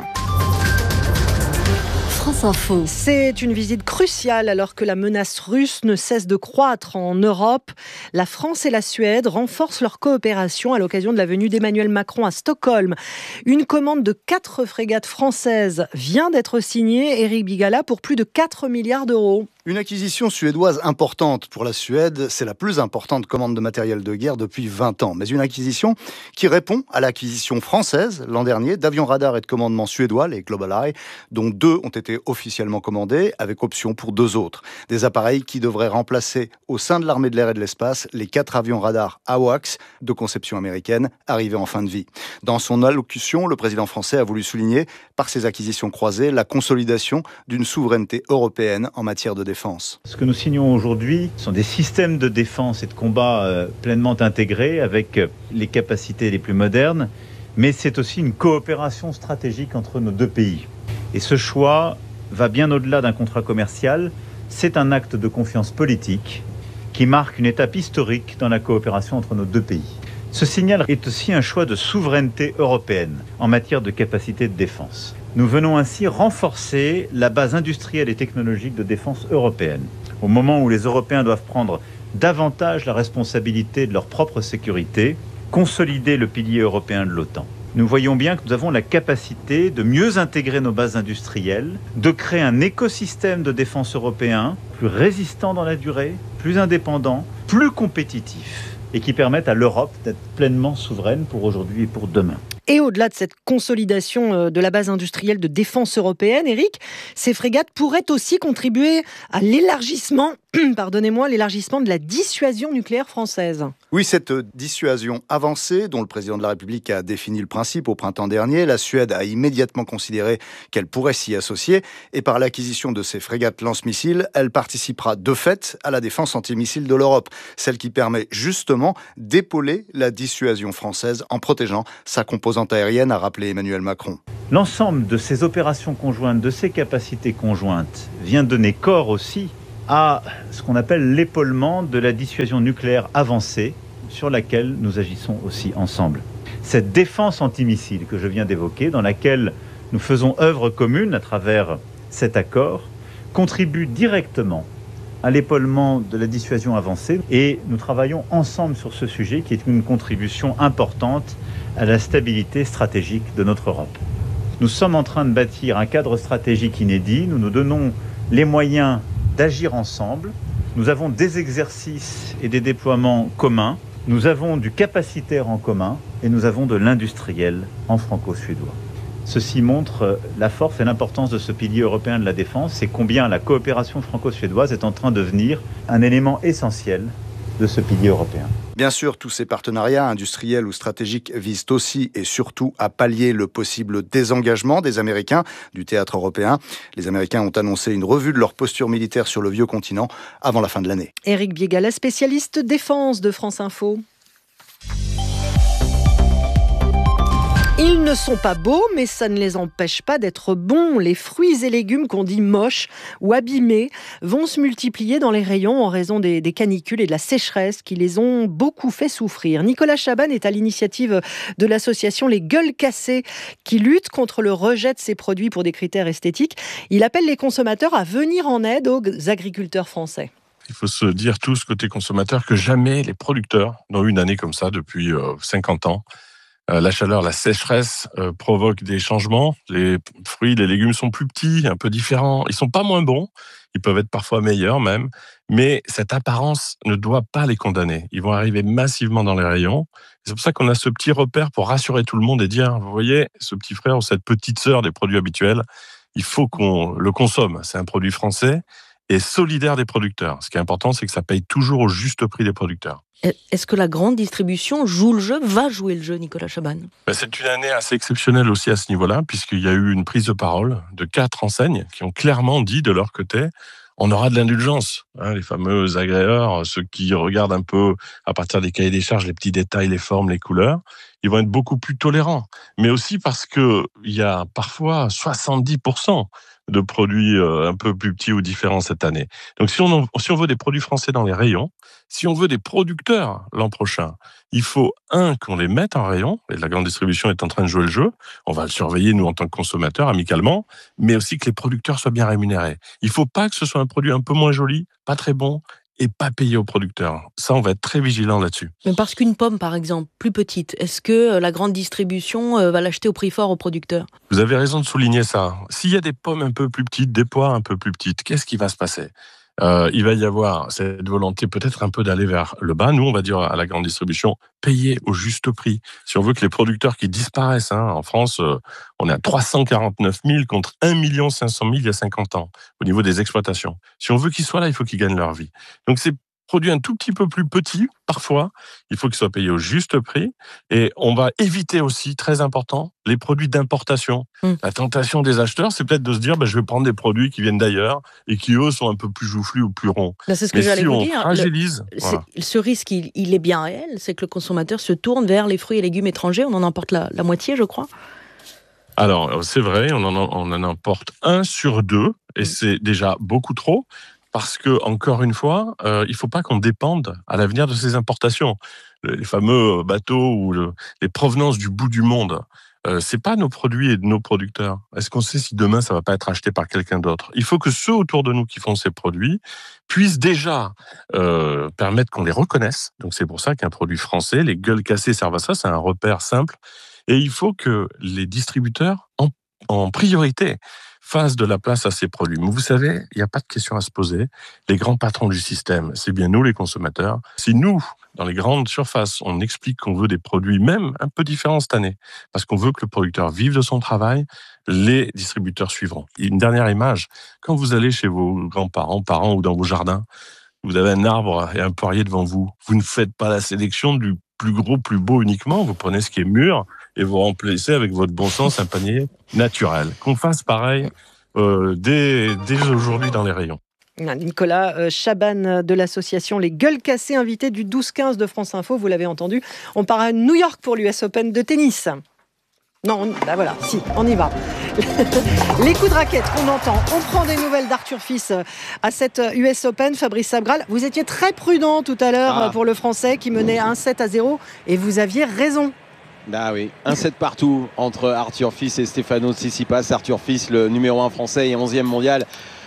France Info. C'est une visite cruciale alors que la menace russe ne cesse de croître en Europe. La France et la Suède renforcent leur coopération à l'occasion de la venue d'Emmanuel Macron à Stockholm. Une commande de quatre frégates françaises vient d'être signée, Éric Bigala, pour plus de quatre milliards d'euros. Une acquisition suédoise importante pour la Suède, c'est la plus importante commande de matériel de guerre depuis vingt ans. Mais une acquisition qui répond à l'acquisition française l'an dernier d'avions radars et de commandement suédois, les GlobalEye, dont deux ont été officiellement commandés, avec option pour deux autres. Des appareils qui devraient remplacer au sein de l'armée de l'air et de l'espace les quatre avions radars AWACS de conception américaine arrivés en fin de vie. Dans son allocution, le président français a voulu souligner, par ces acquisitions croisées, la consolidation d'une souveraineté européenne en matière de défense. Défense. Ce que nous signons aujourd'hui sont des systèmes de défense et de combat euh, pleinement intégrés avec euh, les capacités les plus modernes, mais c'est aussi une coopération stratégique entre nos deux pays. Et ce choix va bien au-delà d'un contrat commercial, c'est un acte de confiance politique qui marque une étape historique dans la coopération entre nos deux pays. Ce signal est aussi un choix de souveraineté européenne en matière de capacité de défense. Nous venons ainsi renforcer la base industrielle et technologique de défense européenne. Au moment où les Européens doivent prendre davantage la responsabilité de leur propre sécurité, consolider le pilier européen de l'OTAN. Nous voyons bien que nous avons la capacité de mieux intégrer nos bases industrielles, de créer un écosystème de défense européen plus résistant dans la durée, plus indépendant, plus compétitif et qui permette à l'Europe d'être pleinement souveraine pour aujourd'hui et pour demain. Et au-delà de cette consolidation de la base industrielle de défense européenne, Éric, ces frégates pourraient aussi contribuer à l'élargissement, pardonnez-moi, l'élargissement de la dissuasion nucléaire française. Oui, cette dissuasion avancée, dont le président de la République a défini le principe au printemps dernier, la Suède a immédiatement considéré qu'elle pourrait s'y associer. Et par l'acquisition de ces frégates lance-missiles, elle participera de fait à la défense antimissile de l'Europe, celle qui permet justement d'épauler la dissuasion française en protégeant sa composante aérienne, a rappelé Emmanuel Macron. L'ensemble de ces opérations conjointes, de ces capacités conjointes, vient donner corps aussi à ce qu'on appelle l'épaulement de la dissuasion nucléaire avancée sur laquelle nous agissons aussi ensemble. Cette défense antimissile que je viens d'évoquer, dans laquelle nous faisons œuvre commune à travers cet accord, contribue directement à l'épaulement de la dissuasion avancée et nous travaillons ensemble sur ce sujet qui est une contribution importante à la stabilité stratégique de notre Europe. Nous sommes en train de bâtir un cadre stratégique inédit, nous nous donnons les moyens d'agir ensemble, nous avons des exercices et des déploiements communs, nous avons du capacitaire en commun et nous avons de l'industriel en franco-suédois. Ceci montre la force et l'importance de ce pilier européen de la défense et combien la coopération franco-suédoise est en train de devenir un élément essentiel de ce pilier européen. Bien sûr, tous ces partenariats industriels ou stratégiques visent aussi et surtout à pallier le possible désengagement des Américains du théâtre européen. Les Américains ont annoncé une revue de leur posture militaire sur le vieux continent avant la fin de l'année. Éric Biégala, spécialiste défense de France Info. Ils ne sont pas beaux, mais ça ne les empêche pas d'être bons. Les fruits et légumes qu'on dit moches ou abîmés vont se multiplier dans les rayons en raison des, des canicules et de la sécheresse qui les ont beaucoup fait souffrir. Nicolas Chaban est à l'initiative de l'association Les Gueules Cassées qui lutte contre le rejet de ces produits pour des critères esthétiques. Il appelle les consommateurs à venir en aide aux agriculteurs français. Il faut se dire tous, côté consommateurs, que jamais les producteurs n'ont eu une année comme ça depuis euh, cinquante ans. Euh, la chaleur, la sécheresse euh, provoquent des changements. Les fruits, les légumes sont plus petits, un peu différents. Ils sont pas moins bons. Ils peuvent être parfois meilleurs même. Mais cette apparence ne doit pas les condamner. Ils vont arriver massivement dans les rayons. C'est pour ça qu'on a ce petit repère pour rassurer tout le monde et dire, vous voyez, ce petit frère ou cette petite sœur des produits habituels, il faut qu'on le consomme. C'est un produit français et solidaire des producteurs. Ce qui est important, c'est que ça paye toujours au juste prix des producteurs. Est-ce que la grande distribution joue le jeu, va jouer le jeu, Nicolas Chaban ? Ben, c'est une année assez exceptionnelle aussi à ce niveau-là, puisqu'il y a eu une prise de parole de quatre enseignes qui ont clairement dit de leur côté, on aura de l'indulgence. Hein, les fameux agréeurs, ceux qui regardent un peu à partir des cahiers des charges, les petits détails, les formes, les couleurs, ils vont être beaucoup plus tolérants. Mais aussi parce qu'il y a parfois soixante-dix pour cent de produits un peu plus petits ou différents cette année. Donc si on, si on veut des produits français dans les rayons, si on veut des producteurs l'an prochain, il faut, un, qu'on les mette en rayon, et la grande distribution est en train de jouer le jeu, on va le surveiller, nous, en tant que consommateurs, amicalement, mais aussi que les producteurs soient bien rémunérés. Il ne faut pas que ce soit un produit un peu moins joli, pas très bon, et pas payé aux producteurs. Ça, on va être très vigilant là-dessus. Mais parce qu'une pomme, par exemple, plus petite, est-ce que la grande distribution va l'acheter au prix fort aux producteurs ? Vous avez raison de souligner ça. S'il y a des pommes un peu plus petites, des poires un peu plus petites, qu'est-ce qui va se passer ? Euh, il va y avoir cette volonté peut-être un peu d'aller vers le bas. Nous, on va dire à la grande distribution, payer au juste prix. Si on veut que les producteurs qui disparaissent, hein, en France, euh, on est à trois cent quarante-neuf mille contre un million cinq cent mille il y a cinquante ans au niveau des exploitations. Si on veut qu'ils soient là, il faut qu'ils gagnent leur vie. Donc c'est produit un tout petit peu plus petit, parfois, il faut qu'ils soient payés au juste prix. Et on va éviter aussi, très important, les produits d'importation. Mmh. La tentation des acheteurs, c'est peut-être de se dire, bah, je vais prendre des produits qui viennent d'ailleurs et qui, eux, sont un peu plus joufflus ou plus ronds. Là, c'est ce que Mais j'allais si vous on dire. fragilise... Le, voilà. Ce risque, il, il est bien réel, c'est que le consommateur se tourne vers les fruits et légumes étrangers. On en importe la, la moitié, je crois. Alors, c'est vrai, on en, on en importe un sur deux, et c'est déjà beaucoup trop. parce que, encore une fois, euh, il ne faut pas qu'on dépende à l'avenir de ces importations. Les fameux bateaux ou le, les provenances du bout du monde, euh, c'est pas nos produits et nos producteurs. Est-ce qu'on sait si demain ça va pas être acheté par quelqu'un d'autre? Il faut que ceux autour de nous qui font ces produits puissent déjà euh, permettre qu'on les reconnaisse. Donc c'est pour ça qu'un produit français, les gueules cassées servent à ça, c'est un repère simple. Et il faut que les distributeurs, en, en priorité, fassent de la place à ces produits. Mais vous savez, il n'y a pas de question à se poser. Les grands patrons du système, c'est bien nous les consommateurs. Si nous, dans les grandes surfaces, on explique qu'on veut des produits même un peu différents cette année, parce qu'on veut que le producteur vive de son travail, les distributeurs suivront. Une dernière image, quand vous allez chez vos grands-parents, parents ou dans vos jardins, vous avez un arbre et un poirier devant vous. Vous ne faites pas la sélection du plus gros, plus beau uniquement. Vous prenez ce qui est mûr et vous remplacez avec votre bon sens un panier naturel. Qu'on fasse pareil euh, dès, dès aujourd'hui dans les rayons. Nicolas Chaban de l'association Les Gueules Cassées, invité du douze quinze de France Info, vous l'avez entendu. On part à New York pour l'U S Open de tennis. Non, on, bah voilà, si, on y va. Les coups de raquette qu'on entend. On prend des nouvelles d'Arthur Fils à cette U S Open. Fabrice Sabral, vous étiez très prudent tout à l'heure ah. pour le Français qui menait un sept à zéro et vous aviez raison. Ah oui, un sept partout entre Arthur Fils et Stefanos Tsitsipas. Arthur Fils, le numéro un français et onzième mondial,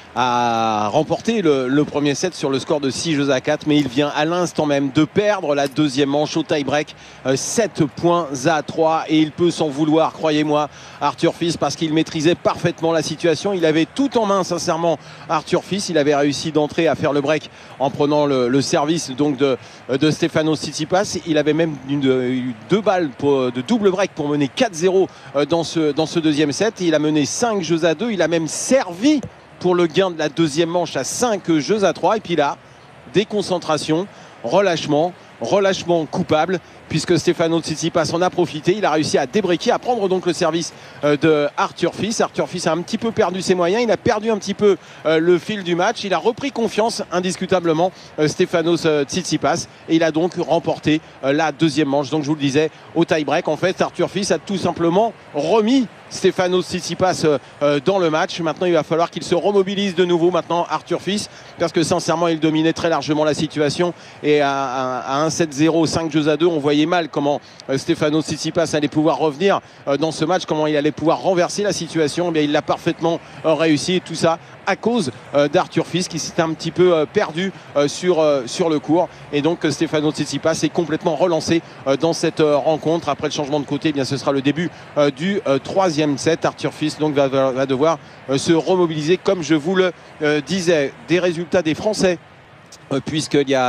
a remporté le, le premier set sur le score de six jeux à quatre, mais il vient à l'instant même de perdre la deuxième manche au tie-break, euh, sept points à trois, et il peut s'en vouloir, croyez-moi, Arthur Fils, parce qu'il maîtrisait parfaitement la situation. Il avait tout en main, sincèrement, Arthur Fils. Il avait réussi d'entrer à faire le break en prenant le, le service donc de, de Stefanos Tsitsipas. Il avait même une, deux balles pour, de double break pour mener quatre zéro dans ce, dans ce deuxième set. Il a mené cinq jeux à deux, il a même servi pour le gain de la deuxième manche à cinq jeux à trois. Et puis là, déconcentration, relâchement, relâchement coupable, puisque Stefanos Tsitsipas en a profité. Il a réussi à débriquer, à prendre donc le service de Arthur Fils. Arthur Fils a un petit peu perdu ses moyens, il a perdu un petit peu le fil du match. Il a repris confiance indiscutablement, Stefanos Tsitsipas, et il a donc remporté la deuxième manche. Donc je vous le disais, au tie-break, en fait, Arthur Fils a tout simplement remis Stefanos Tsitsipas dans le match. Maintenant, il va falloir qu'il se remobilise de nouveau maintenant, Arthur Fils, parce que sincèrement, il dominait très largement la situation. Et à, à, à un sept zéro, cinq jeux à deux, on voyait mal comment Stefanos Tsitsipas allait pouvoir revenir dans ce match, comment il allait pouvoir renverser la situation. Mais il l'a parfaitement réussi, et tout ça à cause d'Arthur Fils, qui s'était un petit peu perdu sur, sur le court. Et donc Stefanos Tsitsipas est complètement relancé dans cette rencontre. Après le changement de côté, eh bien, ce sera le début du troisième set. Arthur Fils donc va, va devoir se remobiliser, comme je vous le disais. Des résultats des Français, puisqu'il y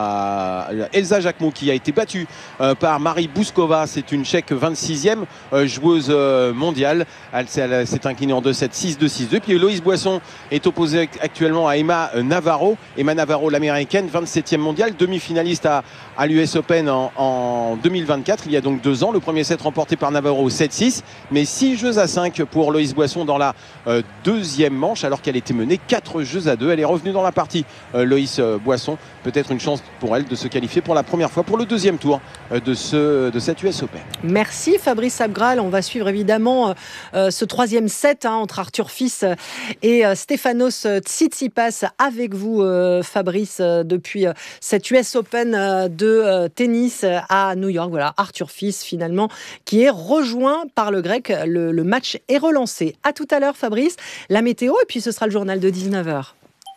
a Elsa Jacquemot qui a été battue par Marie Bouskova. C'est une Tchèque vingt-sixième joueuse mondiale. Elle s'est inclinée en deux sept, six deux, six deux. Puis Loïs Boisson est opposée actuellement à Emma Navarro. Emma Navarro, l'américaine, vingt-septième mondiale, demi-finaliste à, à l'U S Open en, en deux mille vingt-quatre, il y a donc deux ans. Le premier set remporté par Navarro, sept six, mais six jeux à cinq pour Loïs Boisson dans la euh, deuxième manche, alors qu'elle était menée quatre jeux à deux. Elle est revenue dans la partie, euh, Loïs Boisson. Peut-être une chance pour elle de se qualifier pour la première fois pour le deuxième tour de, ce, de cette U S Open. Merci Fabrice Sabral. On va suivre évidemment euh, ce troisième set hein, entre Arthur Fils et euh, Stefanos Tsitsipas avec vous euh, Fabrice euh, depuis euh, cette U S Open euh, de euh, tennis à New York. Voilà, Arthur Fils finalement qui est rejoint par le grec. Le, le match est relancé. À tout à l'heure Fabrice. La météo et puis ce sera le journal de dix-neuf heures.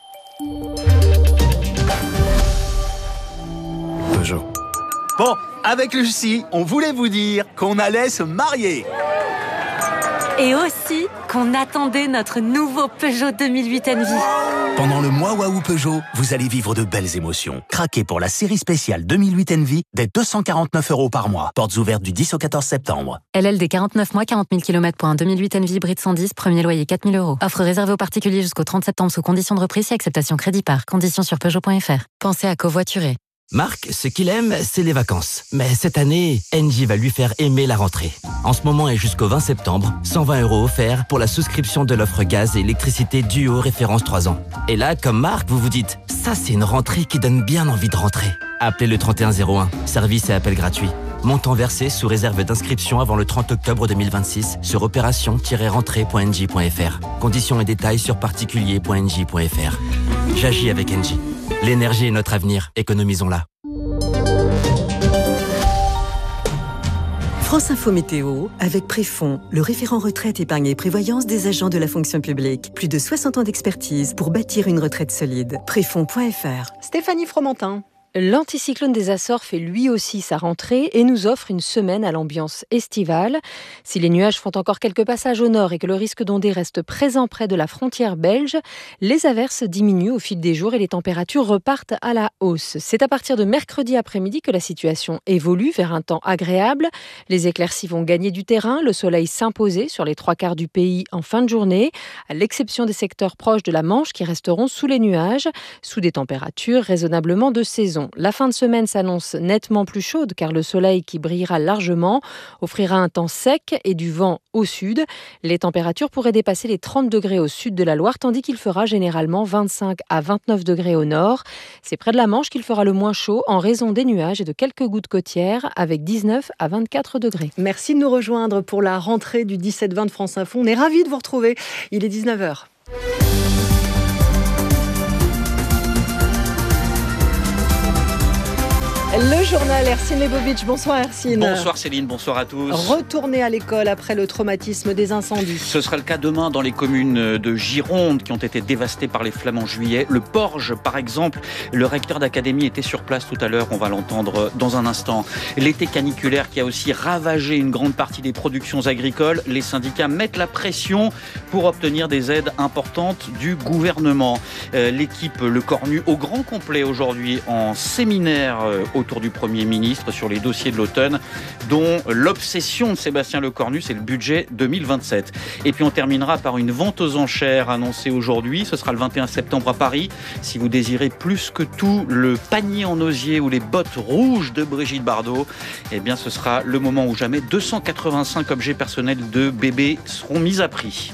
Peugeot. Bon, avec Lucie, on voulait vous dire qu'on allait se marier. Et aussi qu'on attendait notre nouveau Peugeot deux mille huit Envy. Pendant le mois Waouh Peugeot, vous allez vivre de belles émotions. Craquez pour la série spéciale deux mille huit Envy dès deux cent quarante-neuf euros par mois. Portes ouvertes du dix au quatorze septembre. L L D quarante-neuf mois, quarante mille kilomètres pour un deux mille huit Envy hybride cent dix, premier loyer quatre mille euros. Offre réservée aux particuliers jusqu'au trente septembre sous conditions de reprise et acceptation crédit par. Conditions sur Peugeot point F R. Pensez à covoiturer. Marc, ce qu'il aime, c'est les vacances. Mais cette année, Engie va lui faire aimer la rentrée. En ce moment et jusqu'au vingt septembre, cent vingt euros offerts pour la souscription de l'offre gaz et électricité Duo référence trois ans. Et là, comme Marc, vous vous dites, ça c'est une rentrée qui donne bien envie de rentrer. Appelez le trente et un zéro un, service et appel gratuit. Montant versé sous réserve d'inscription avant le trente octobre deux mille vingt-six sur opération tiret rentrée point engie point F R. Conditions et détails sur particulier point engie point F R. J'agis avec Engie. L'énergie est notre avenir, économisons-la. France Info Météo, avec Préfond, le référent retraite, épargne et prévoyance des agents de la fonction publique. Plus de soixante ans d'expertise pour bâtir une retraite solide. Préfond point F R. Stéphanie Fromentin. L'anticyclone des Açores fait lui aussi sa rentrée et nous offre une semaine à l'ambiance estivale. Si les nuages font encore quelques passages au nord et que le risque d'ondée reste présent près de la frontière belge, les averses diminuent au fil des jours et les températures repartent à la hausse. C'est à partir de mercredi après-midi que la situation évolue vers un temps agréable. Les éclaircies vont gagner du terrain, le soleil s'imposer sur les trois quarts du pays en fin de journée, à l'exception des secteurs proches de la Manche qui resteront sous les nuages, sous des températures raisonnablement de saison. La fin de semaine s'annonce nettement plus chaude car le soleil qui brillera largement offrira un temps sec et du vent au sud. Les températures pourraient dépasser les trente degrés au sud de la Loire tandis qu'il fera généralement vingt-cinq à vingt-neuf degrés au nord. C'est près de la Manche qu'il fera le moins chaud en raison des nuages et de quelques gouttes côtières avec dix-neuf à vingt-quatre degrés. Merci de nous rejoindre pour la rentrée du dix-sept vingt de France Info. On est ravis de vous retrouver. Il est dix-neuf heures. Le journal Ercine Lebovic. Bonsoir Ercine. Bonsoir Céline, bonsoir à tous. Retourner à l'école après le traumatisme des incendies. Ce sera le cas demain dans les communes de Gironde qui ont été dévastées par les flammes en juillet. Le Porge par exemple, le recteur d'académie était sur place tout à l'heure, on va l'entendre dans un instant. L'été caniculaire qui a aussi ravagé une grande partie des productions agricoles. Les syndicats mettent la pression pour obtenir des aides importantes du gouvernement. Euh, l'équipe Le Cornu au grand complet aujourd'hui en séminaire euh, autour du Premier ministre sur les dossiers de l'automne, dont l'obsession de Sébastien Lecornu, c'est le budget deux mille vingt-sept. Et puis on terminera par une vente aux enchères annoncée aujourd'hui. Ce sera le vingt et un septembre à Paris. Si vous désirez plus que tout le panier en osier ou les bottes rouges de Brigitte Bardot, eh bien ce sera le moment où jamais deux cent quatre-vingt-cinq objets personnels de bébés seront mis à prix.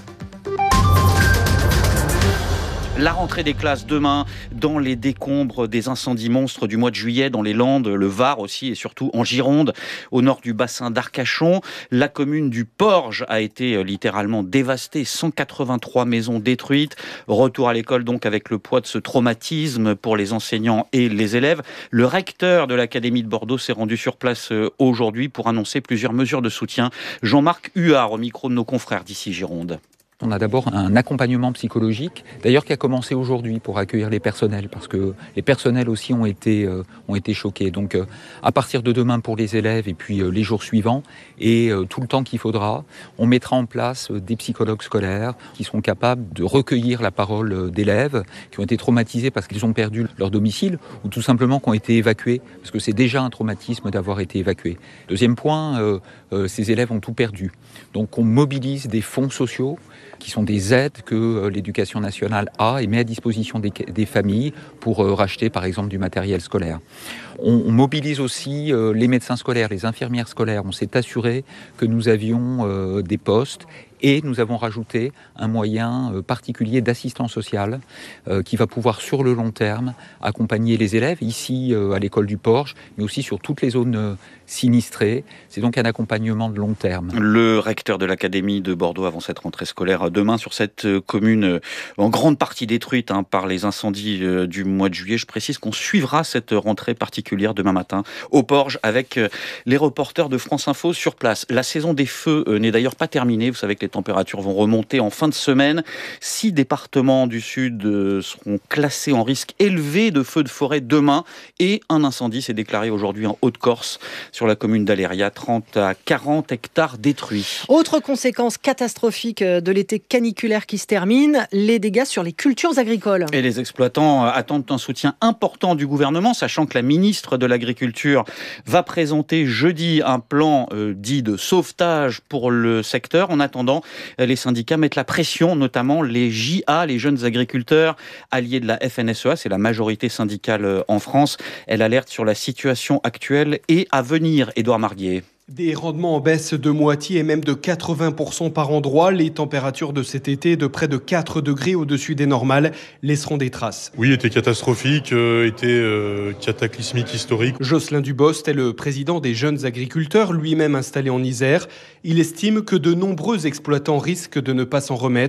La rentrée des classes demain dans les décombres des incendies monstres du mois de juillet dans les Landes, le Var aussi et surtout en Gironde, au nord du bassin d'Arcachon. La commune du Porge a été littéralement dévastée, cent quatre-vingt-trois maisons détruites. Retour à l'école donc avec le poids de ce traumatisme pour les enseignants et les élèves. Le recteur de l'Académie de Bordeaux s'est rendu sur place aujourd'hui pour annoncer plusieurs mesures de soutien. Jean-Marc Huard au micro de nos confrères d'ici Gironde. On a d'abord un accompagnement psychologique, d'ailleurs qui a commencé aujourd'hui pour accueillir les personnels, parce que les personnels aussi ont été, euh, ont été choqués. Donc euh, à partir de demain pour les élèves et puis euh, les jours suivants, et euh, tout le temps qu'il faudra, on mettra en place euh, des psychologues scolaires qui seront capables de recueillir la parole euh, d'élèves qui ont été traumatisés parce qu'ils ont perdu leur domicile, ou tout simplement qui ont été évacués, parce que c'est déjà un traumatisme d'avoir été évacués. Deuxième point, euh, euh, ces élèves ont tout perdu. Donc on mobilise des fonds sociaux qui sont des aides que euh, l'éducation nationale a et met à disposition des, des familles pour euh, racheter par exemple du matériel scolaire. On, on mobilise aussi euh, les médecins scolaires, les infirmières scolaires. On s'est assuré que nous avions euh, des postes et nous avons rajouté un moyen euh, particulier d'assistance sociale euh, qui va pouvoir sur le long terme accompagner les élèves ici euh, à l'école du Porge, mais aussi sur toutes les zones euh, sinistrées. C'est donc un accompagnement de long terme. Le recteur de l'Académie de Bordeaux avant cette rentrée scolaire demain sur cette commune en grande partie détruite hein, par les incendies euh, du mois de juillet. Je précise qu'on suivra cette rentrée particulière demain matin au Porge avec euh, les reporters de France Info sur place. La saison des feux euh, n'est d'ailleurs pas terminée. Vous savez que les températures vont remonter en fin de semaine. Six départements du sud euh, seront classés en risque élevé de feux de forêt demain et un incendie s'est déclaré aujourd'hui en Haute-Corse sur la commune d'Aléria, trente à quarante hectares détruits. Autre conséquence catastrophique de l'été caniculaire qui se termine, les dégâts sur les cultures agricoles. Et les exploitants attendent un soutien important du gouvernement, sachant que la ministre de l'Agriculture va présenter jeudi un plan euh, dit de sauvetage pour le secteur. En attendant, les syndicats mettent la pression, notamment les J A, les jeunes agriculteurs alliés de la F N S E A, c'est la majorité syndicale en France. Elle alerte sur la situation actuelle et à venir. Édouard Marguier. Des rendements en baisse de moitié et même de quatre-vingts pour cent par endroit. Les températures de cet été de près de quatre degrés au-dessus des normales laisseront des traces. Oui, était catastrophique, euh, était euh, cataclysmique historique. Jocelyn Dubost est le président des jeunes agriculteurs, lui-même installé en Isère. Il estime que de nombreux exploitants risquent de ne pas s'en remettre.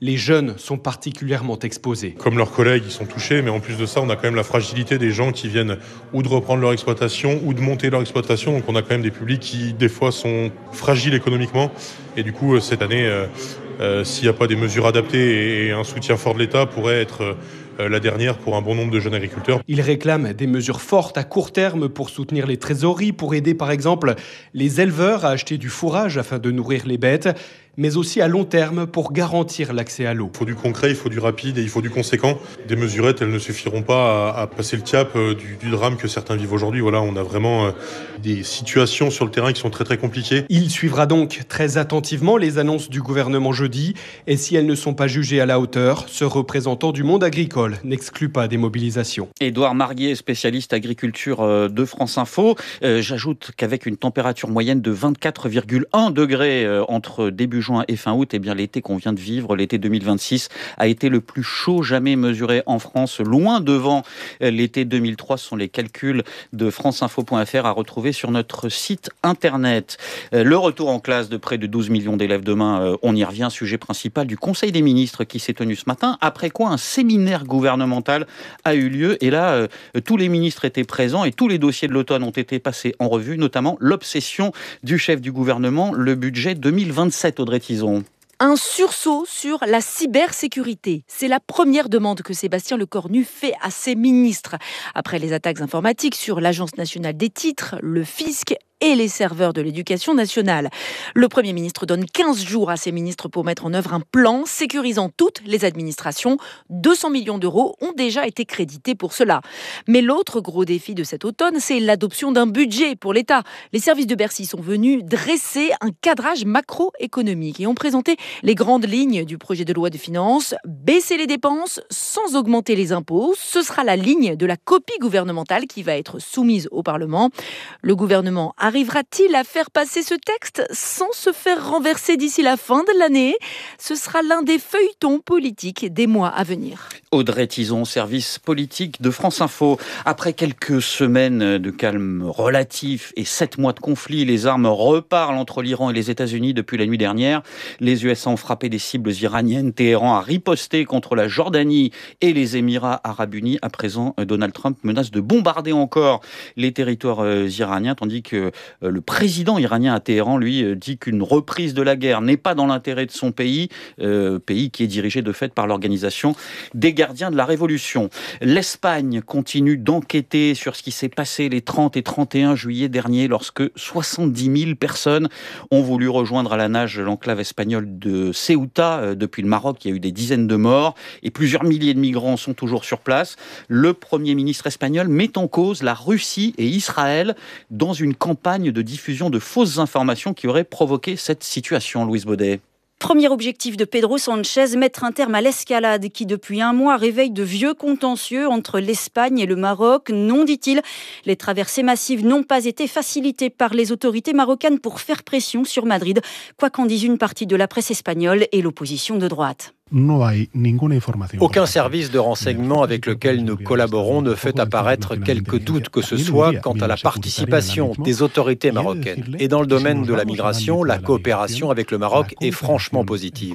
Les jeunes sont particulièrement exposés. Comme leurs collègues, ils sont touchés, mais en plus de ça, on a quand même la fragilité des gens qui viennent ou de reprendre leur exploitation ou de monter leur exploitation. Donc on a quand même des publics qui, des fois, sont fragiles économiquement. Et du coup, cette année, euh, euh, s'il n'y a pas des mesures adaptées et un soutien fort de l'État, pourrait être euh, la dernière pour un bon nombre de jeunes agriculteurs. Ils réclament des mesures fortes à court terme pour soutenir les trésoreries, pour aider par exemple les éleveurs à acheter du fourrage afin de nourrir les bêtes, mais aussi à long terme pour garantir l'accès à l'eau. Il faut du concret, il faut du rapide et il faut du conséquent. Des mesurettes, elles ne suffiront pas à, à passer le cap euh, du, du drame que certains vivent aujourd'hui. Voilà, on a vraiment euh, des situations sur le terrain qui sont très très compliquées. Il suivra donc très attentivement les annonces du gouvernement jeudi et si elles ne sont pas jugées à la hauteur, ce représentant du monde agricole n'exclut pas des mobilisations. Édouard Marguier, spécialiste agriculture de France Info. Euh, j'ajoute qu'avec une température moyenne de vingt-quatre virgule un degrés euh, entre début juin et fin août, eh bien l'été qu'on vient de vivre, l'été deux mille vingt-six, a été le plus chaud jamais mesuré en France, loin devant l'été deux mille trois. Ce sont les calculs de franceinfo point f r à retrouver sur notre site internet. Le retour en classe de près de douze millions d'élèves demain, on y revient, sujet principal du Conseil des ministres qui s'est tenu ce matin, après quoi un séminaire gouvernemental a eu lieu. Et là, euh, tous les ministres étaient présents et tous les dossiers de l'automne ont été passés en revue, notamment l'obsession du chef du gouvernement, le budget deux mille vingt-sept, Audrey Tison. Un sursaut sur la cybersécurité. C'est la première demande que Sébastien Lecornu fait à ses ministres. Après les attaques informatiques sur l'Agence nationale des titres, le fisc et les serveurs de l'éducation nationale. Le Premier ministre donne quinze jours à ses ministres pour mettre en œuvre un plan sécurisant toutes les administrations. deux cents millions d'euros ont déjà été crédités pour cela. Mais l'autre gros défi de cet automne, c'est l'adoption d'un budget pour l'État. Les services de Bercy sont venus dresser un cadrage macroéconomique et ont présenté les grandes lignes du projet de loi de finances. Baisser les dépenses sans augmenter les impôts, ce sera la ligne de la copie gouvernementale qui va être soumise au Parlement. Le gouvernement a Arrivera-t-il à faire passer ce texte sans se faire renverser d'ici la fin de l'année ? Ce sera l'un des feuilletons politiques des mois à venir. Audrey Tison, service politique de France Info. Après quelques semaines de calme relatif et sept mois de conflit, les armes reparlent entre l'Iran et les États-Unis depuis la nuit dernière. Les U S A ont frappé des cibles iraniennes. Téhéran a riposté contre la Jordanie et les Émirats arabes unis. À présent, Donald Trump menace de bombarder encore les territoires iraniens, tandis que le président iranien à Téhéran, lui, dit qu'une reprise de la guerre n'est pas dans l'intérêt de son pays, euh, pays qui est dirigé de fait par l'organisation des gardiens de la Révolution. L'Espagne continue d'enquêter sur ce qui s'est passé les trente et trente et un juillet dernier, lorsque soixante-dix mille personnes ont voulu rejoindre à la nage l'enclave espagnole de Ceuta. Depuis le Maroc, il y a eu des dizaines de morts et plusieurs milliers de migrants sont toujours sur place. Le Premier ministre espagnol met en cause la Russie et Israël dans une campagne de diffusion de fausses informations qui auraient provoqué cette situation. Louise Baudet. Premier objectif de Pedro Sánchez, mettre un terme à l'escalade qui, depuis un mois, réveille de vieux contentieux entre l'Espagne et le Maroc. Non, dit-il, les traversées massives n'ont pas été facilitées par les autorités marocaines pour faire pression sur Madrid, quoi qu'en dise une partie de la presse espagnole et l'opposition de droite. Aucun service de renseignement avec lequel nous collaborons ne fait apparaître quelque doute que ce soit quant à la participation des autorités marocaines. Et dans le domaine de la migration, la coopération avec le Maroc est franchement positive.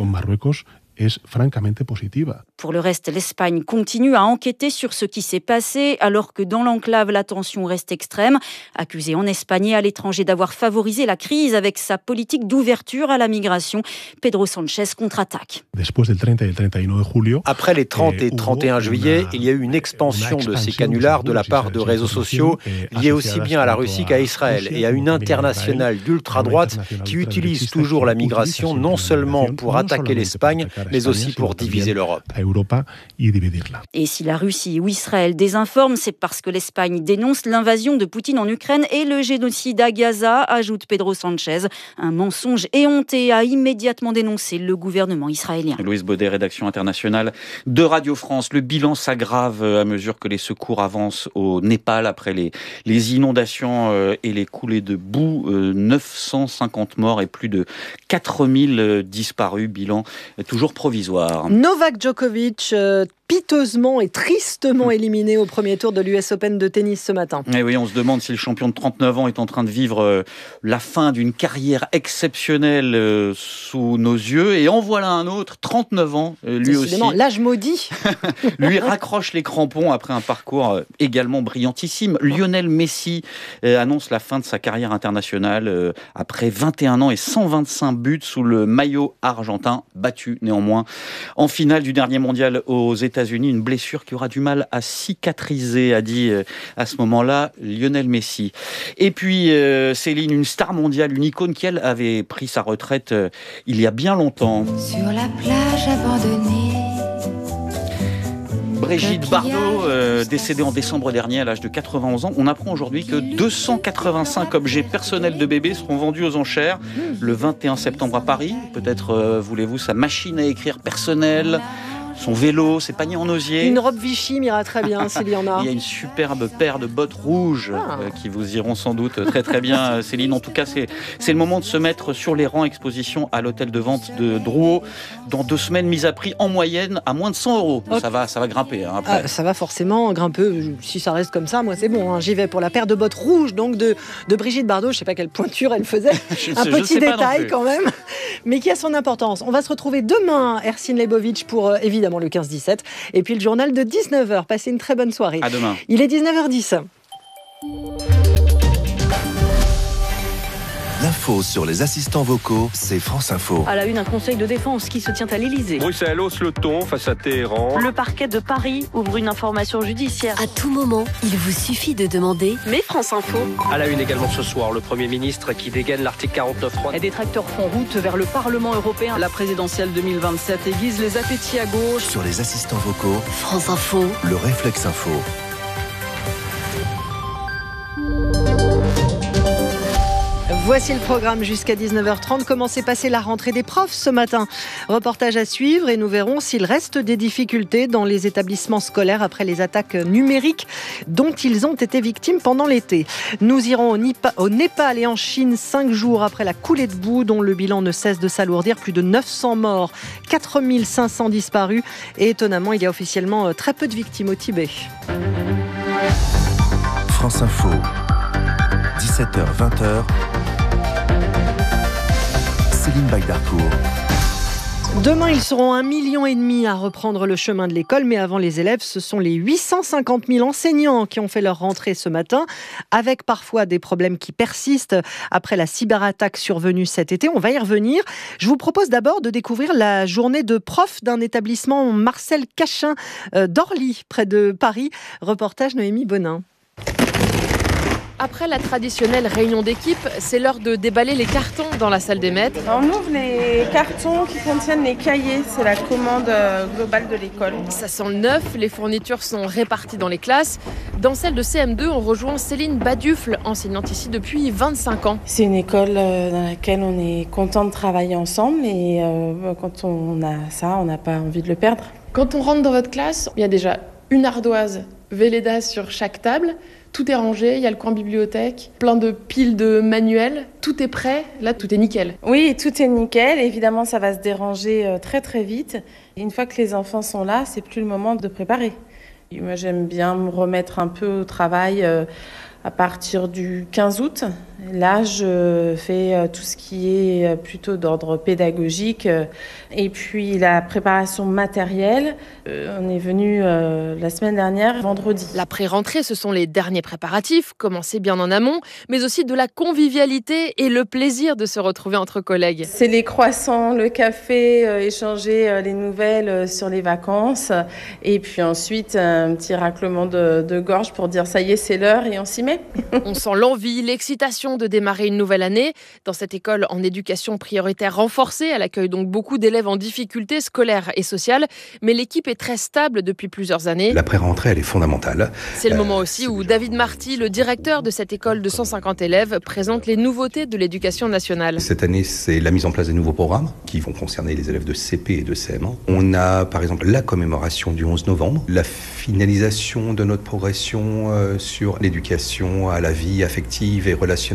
Pour le reste, l'Espagne continue à enquêter sur ce qui s'est passé, alors que dans l'enclave, la tension reste extrême. Accusé en Espagne et à l'étranger d'avoir favorisé la crise avec sa politique d'ouverture à la migration, Pedro Sánchez contre-attaque. Après les trente et trente et un juillet, il y a eu une expansion de ces canulars de la part de réseaux sociaux liés aussi bien à la Russie qu'à Israël et à une internationale d'ultra-droite qui utilise toujours la migration non seulement pour attaquer l'Espagne, mais aussi pour diviser l'Europe. Et si la Russie ou Israël désinforme, c'est parce que l'Espagne dénonce l'invasion de Poutine en Ukraine et le génocide à Gaza, ajoute Pedro Sánchez. Un mensonge éhonté a immédiatement dénoncé le gouvernement israélien. Louise Baudet, rédaction internationale de Radio France. Le bilan s'aggrave à mesure que les secours avancent au Népal après les, les inondations et les coulées de boue. neuf cent cinquante morts et plus de quatre mille disparus. Bilan toujours provisoire. Novak Djokovic, euh, piteusement et tristement éliminé au premier tour de l'U S Open de tennis ce matin. Et oui, on se demande si le champion de trente-neuf ans est en train de vivre euh, la fin d'une carrière exceptionnelle euh, sous nos yeux. Et en voilà un autre, trente-neuf ans, euh, lui aussi. L'âge maudit. Lui raccroche les crampons après un parcours euh, également brillantissime. Lionel Messi euh, annonce la fin de sa carrière internationale euh, après vingt et un ans et cent vingt-cinq buts sous le maillot argentin, battu néanmoins en finale du dernier mondial aux États-Unis. États-Unis, une blessure qui aura du mal à cicatriser, a dit euh, à ce moment-là Lionel Messi. Et puis euh, Céline, une star mondiale, une icône qui elle avait pris sa retraite euh, il y a bien longtemps. Sur la plage abandonnée. Brigitte Bardot, euh, décédée en décembre dernier à l'âge de quatre-vingt-onze ans. On apprend aujourd'hui que deux cent quatre-vingt-cinq objets personnels de bébé seront vendus aux enchères le vingt et un septembre à Paris. Peut-être euh, voulez-vous sa machine à écrire personnelle, son vélo, ses paniers en osier. Une robe Vichy m'ira très bien s'il y en a. Il y a une superbe paire de bottes rouges ah. euh, qui vous iront sans doute très très bien, Céline. En tout cas, c'est, c'est le moment de se mettre sur les rangs. Exposition à l'hôtel de vente de Drouot. Dans deux semaines, mise à prix en moyenne à moins de cent euros. Okay. Ça va, ça va grimper hein, après. Ah, ça va forcément grimper. Si ça reste comme ça, moi c'est bon. Hein. J'y vais pour la paire de bottes rouges donc de, de Brigitte Bardot. Je ne sais pas quelle pointure elle faisait. Un sais, petit détail quand même, mais qui a son importance. On va se retrouver demain, Ercine Lebovitch, pour euh, évidemment le quinze dix-sept. Et puis le journal de dix-neuf heures. Passez une très bonne soirée. À demain. Il est dix-neuf heures dix. L'info sur les assistants vocaux, c'est France Info. À la une, un conseil de défense qui se tient à l'Elysée. Bruxelles hausse le ton face à Téhéran. Le parquet de Paris ouvre une information judiciaire. À tout moment, il vous suffit de demander. Mais France Info. À la une également ce soir, le Premier ministre qui dégaine l'article quarante-neuf trois. Les détracteurs font route vers le Parlement européen. La présidentielle deux mille vingt-sept aiguise les appétits à gauche. Sur les assistants vocaux, France Info. Le réflexe info. Voici le programme jusqu'à dix-neuf heures trente. Comment s'est passée la rentrée des profs ce matin? Reportage à suivre et nous verrons s'il reste des difficultés dans les établissements scolaires après les attaques numériques dont ils ont été victimes pendant l'été. Nous irons au, Nipa, au Népal et en Chine cinq jours après la coulée de boue dont le bilan ne cesse de s'alourdir. Plus de neuf cents morts, quatre mille cinq cents disparus et étonnamment, il y a officiellement très peu de victimes au Tibet. France Info, dix-sept heures vingt. Céline Bagdarcourt. Demain, ils seront un million et demi à reprendre le chemin de l'école, mais avant les élèves, ce sont les huit cent cinquante mille enseignants qui ont fait leur rentrée ce matin, avec parfois des problèmes qui persistent après la cyberattaque survenue cet été. On va y revenir. Je vous propose d'abord de découvrir la journée de prof d'un établissement Marcel Cachin d'Orly, près de Paris. Reportage Noémie Bonin. Après la traditionnelle réunion d'équipe, c'est l'heure de déballer les cartons dans la salle des maîtres. On ouvre les cartons qui contiennent les cahiers, c'est la commande globale de l'école. Ça sent le neuf, les fournitures sont réparties dans les classes. Dans celle de C M deux, on rejoint Céline Badufle, enseignante ici depuis vingt-cinq ans. C'est une école dans laquelle on est content de travailler ensemble et euh, quand on a ça, on n'a pas envie de le perdre. Quand on rentre dans votre classe, il y a déjà une ardoise Velleda sur chaque table. Tout est rangé, il y a le coin bibliothèque, plein de piles de manuels, tout est prêt, là tout est nickel. Oui, tout est nickel, évidemment ça va se déranger très très vite. Une fois que les enfants sont là, c'est plus le moment de préparer. Et moi j'aime bien me remettre un peu au travail à partir du quinze août. Là, je fais tout ce qui est plutôt d'ordre pédagogique et puis la préparation matérielle. On est venu la semaine dernière, vendredi. La pré-rentrée, ce sont les derniers préparatifs, commencez bien en amont, mais aussi de la convivialité et le plaisir de se retrouver entre collègues. C'est les croissants, le café, échanger les nouvelles sur les vacances et puis ensuite un petit raclement de, de gorge pour dire ça y est, c'est l'heure et on s'y met. On sent l'envie, l'excitation de démarrer une nouvelle année. Dans cette école en éducation prioritaire renforcée, elle accueille donc beaucoup d'élèves en difficulté scolaire et sociale, mais l'équipe est très stable depuis plusieurs années. La pré-rentrée, elle est fondamentale. C'est le moment aussi où David Marty, le directeur de cette école de cent cinquante élèves, présente les nouveautés de l'éducation nationale. Cette année, c'est la mise en place des nouveaux programmes qui vont concerner les élèves de C P et de C M un. On a par exemple la commémoration du onze novembre, la finalisation de notre progression euh, sur l'éducation à la vie affective et relationnelle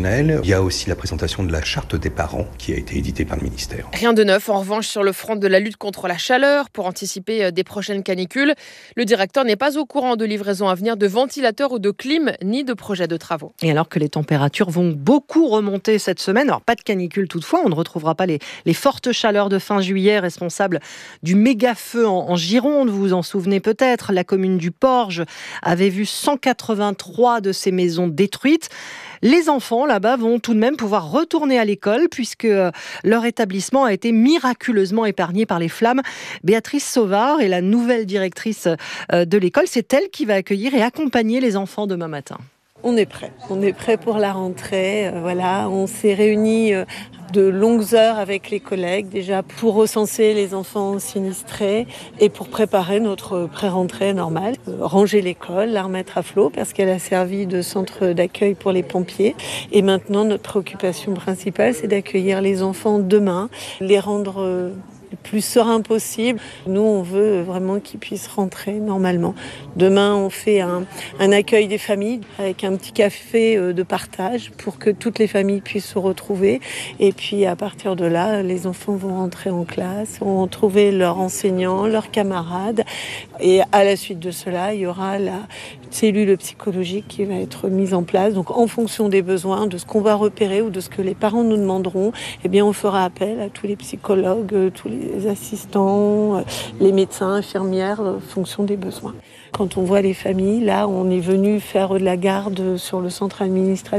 opérationnel. Il y a aussi la présentation de la charte des parents qui a été éditée par le ministère. Rien de neuf, en revanche, sur le front de la lutte contre la chaleur pour anticiper des prochaines canicules. Le directeur n'est pas au courant de livraison à venir de ventilateurs ou de clim, ni de projets de travaux. Et alors que les températures vont beaucoup remonter cette semaine, alors pas de canicule toutefois, on ne retrouvera pas les, les fortes chaleurs de fin juillet responsables du méga feu en, en Gironde. Vous vous en souvenez peut-être, la commune du Porge avait vu cent quatre-vingt-trois de ses maisons détruites. Les enfants là-bas vont tout de même pouvoir retourner à l'école puisque leur établissement a été miraculeusement épargné par les flammes. Béatrice Sauvard est la nouvelle directrice de l'école. C'est elle qui va accueillir et accompagner les enfants demain matin. On est prêt. On est prêt pour la rentrée. Euh, voilà, on s'est réunis euh, de longues heures avec les collègues déjà pour recenser les enfants sinistrés et pour préparer notre pré-rentrée normale. Euh, ranger l'école, la remettre à flot parce qu'elle a servi de centre d'accueil pour les pompiers. Et maintenant, notre préoccupation principale, c'est d'accueillir les enfants demain, les rendre euh, le plus serein possible. Nous, on veut vraiment qu'ils puissent rentrer normalement. Demain, on fait un, un accueil des familles avec un petit café de partage pour que toutes les familles puissent se retrouver. Et puis, à partir de là, les enfants vont rentrer en classe, vont trouver leurs enseignants, leurs camarades. Et à la suite de cela, il y aura la cellule psychologique qui va être mise en place. Donc, en fonction des besoins, de ce qu'on va repérer ou de ce que les parents nous demanderont, eh bien, on fera appel à tous les psychologues, tous les les assistants, les médecins, infirmières, en fonction des besoins. Quand on voit les familles, là, on est venu faire de la garde sur le centre administratif.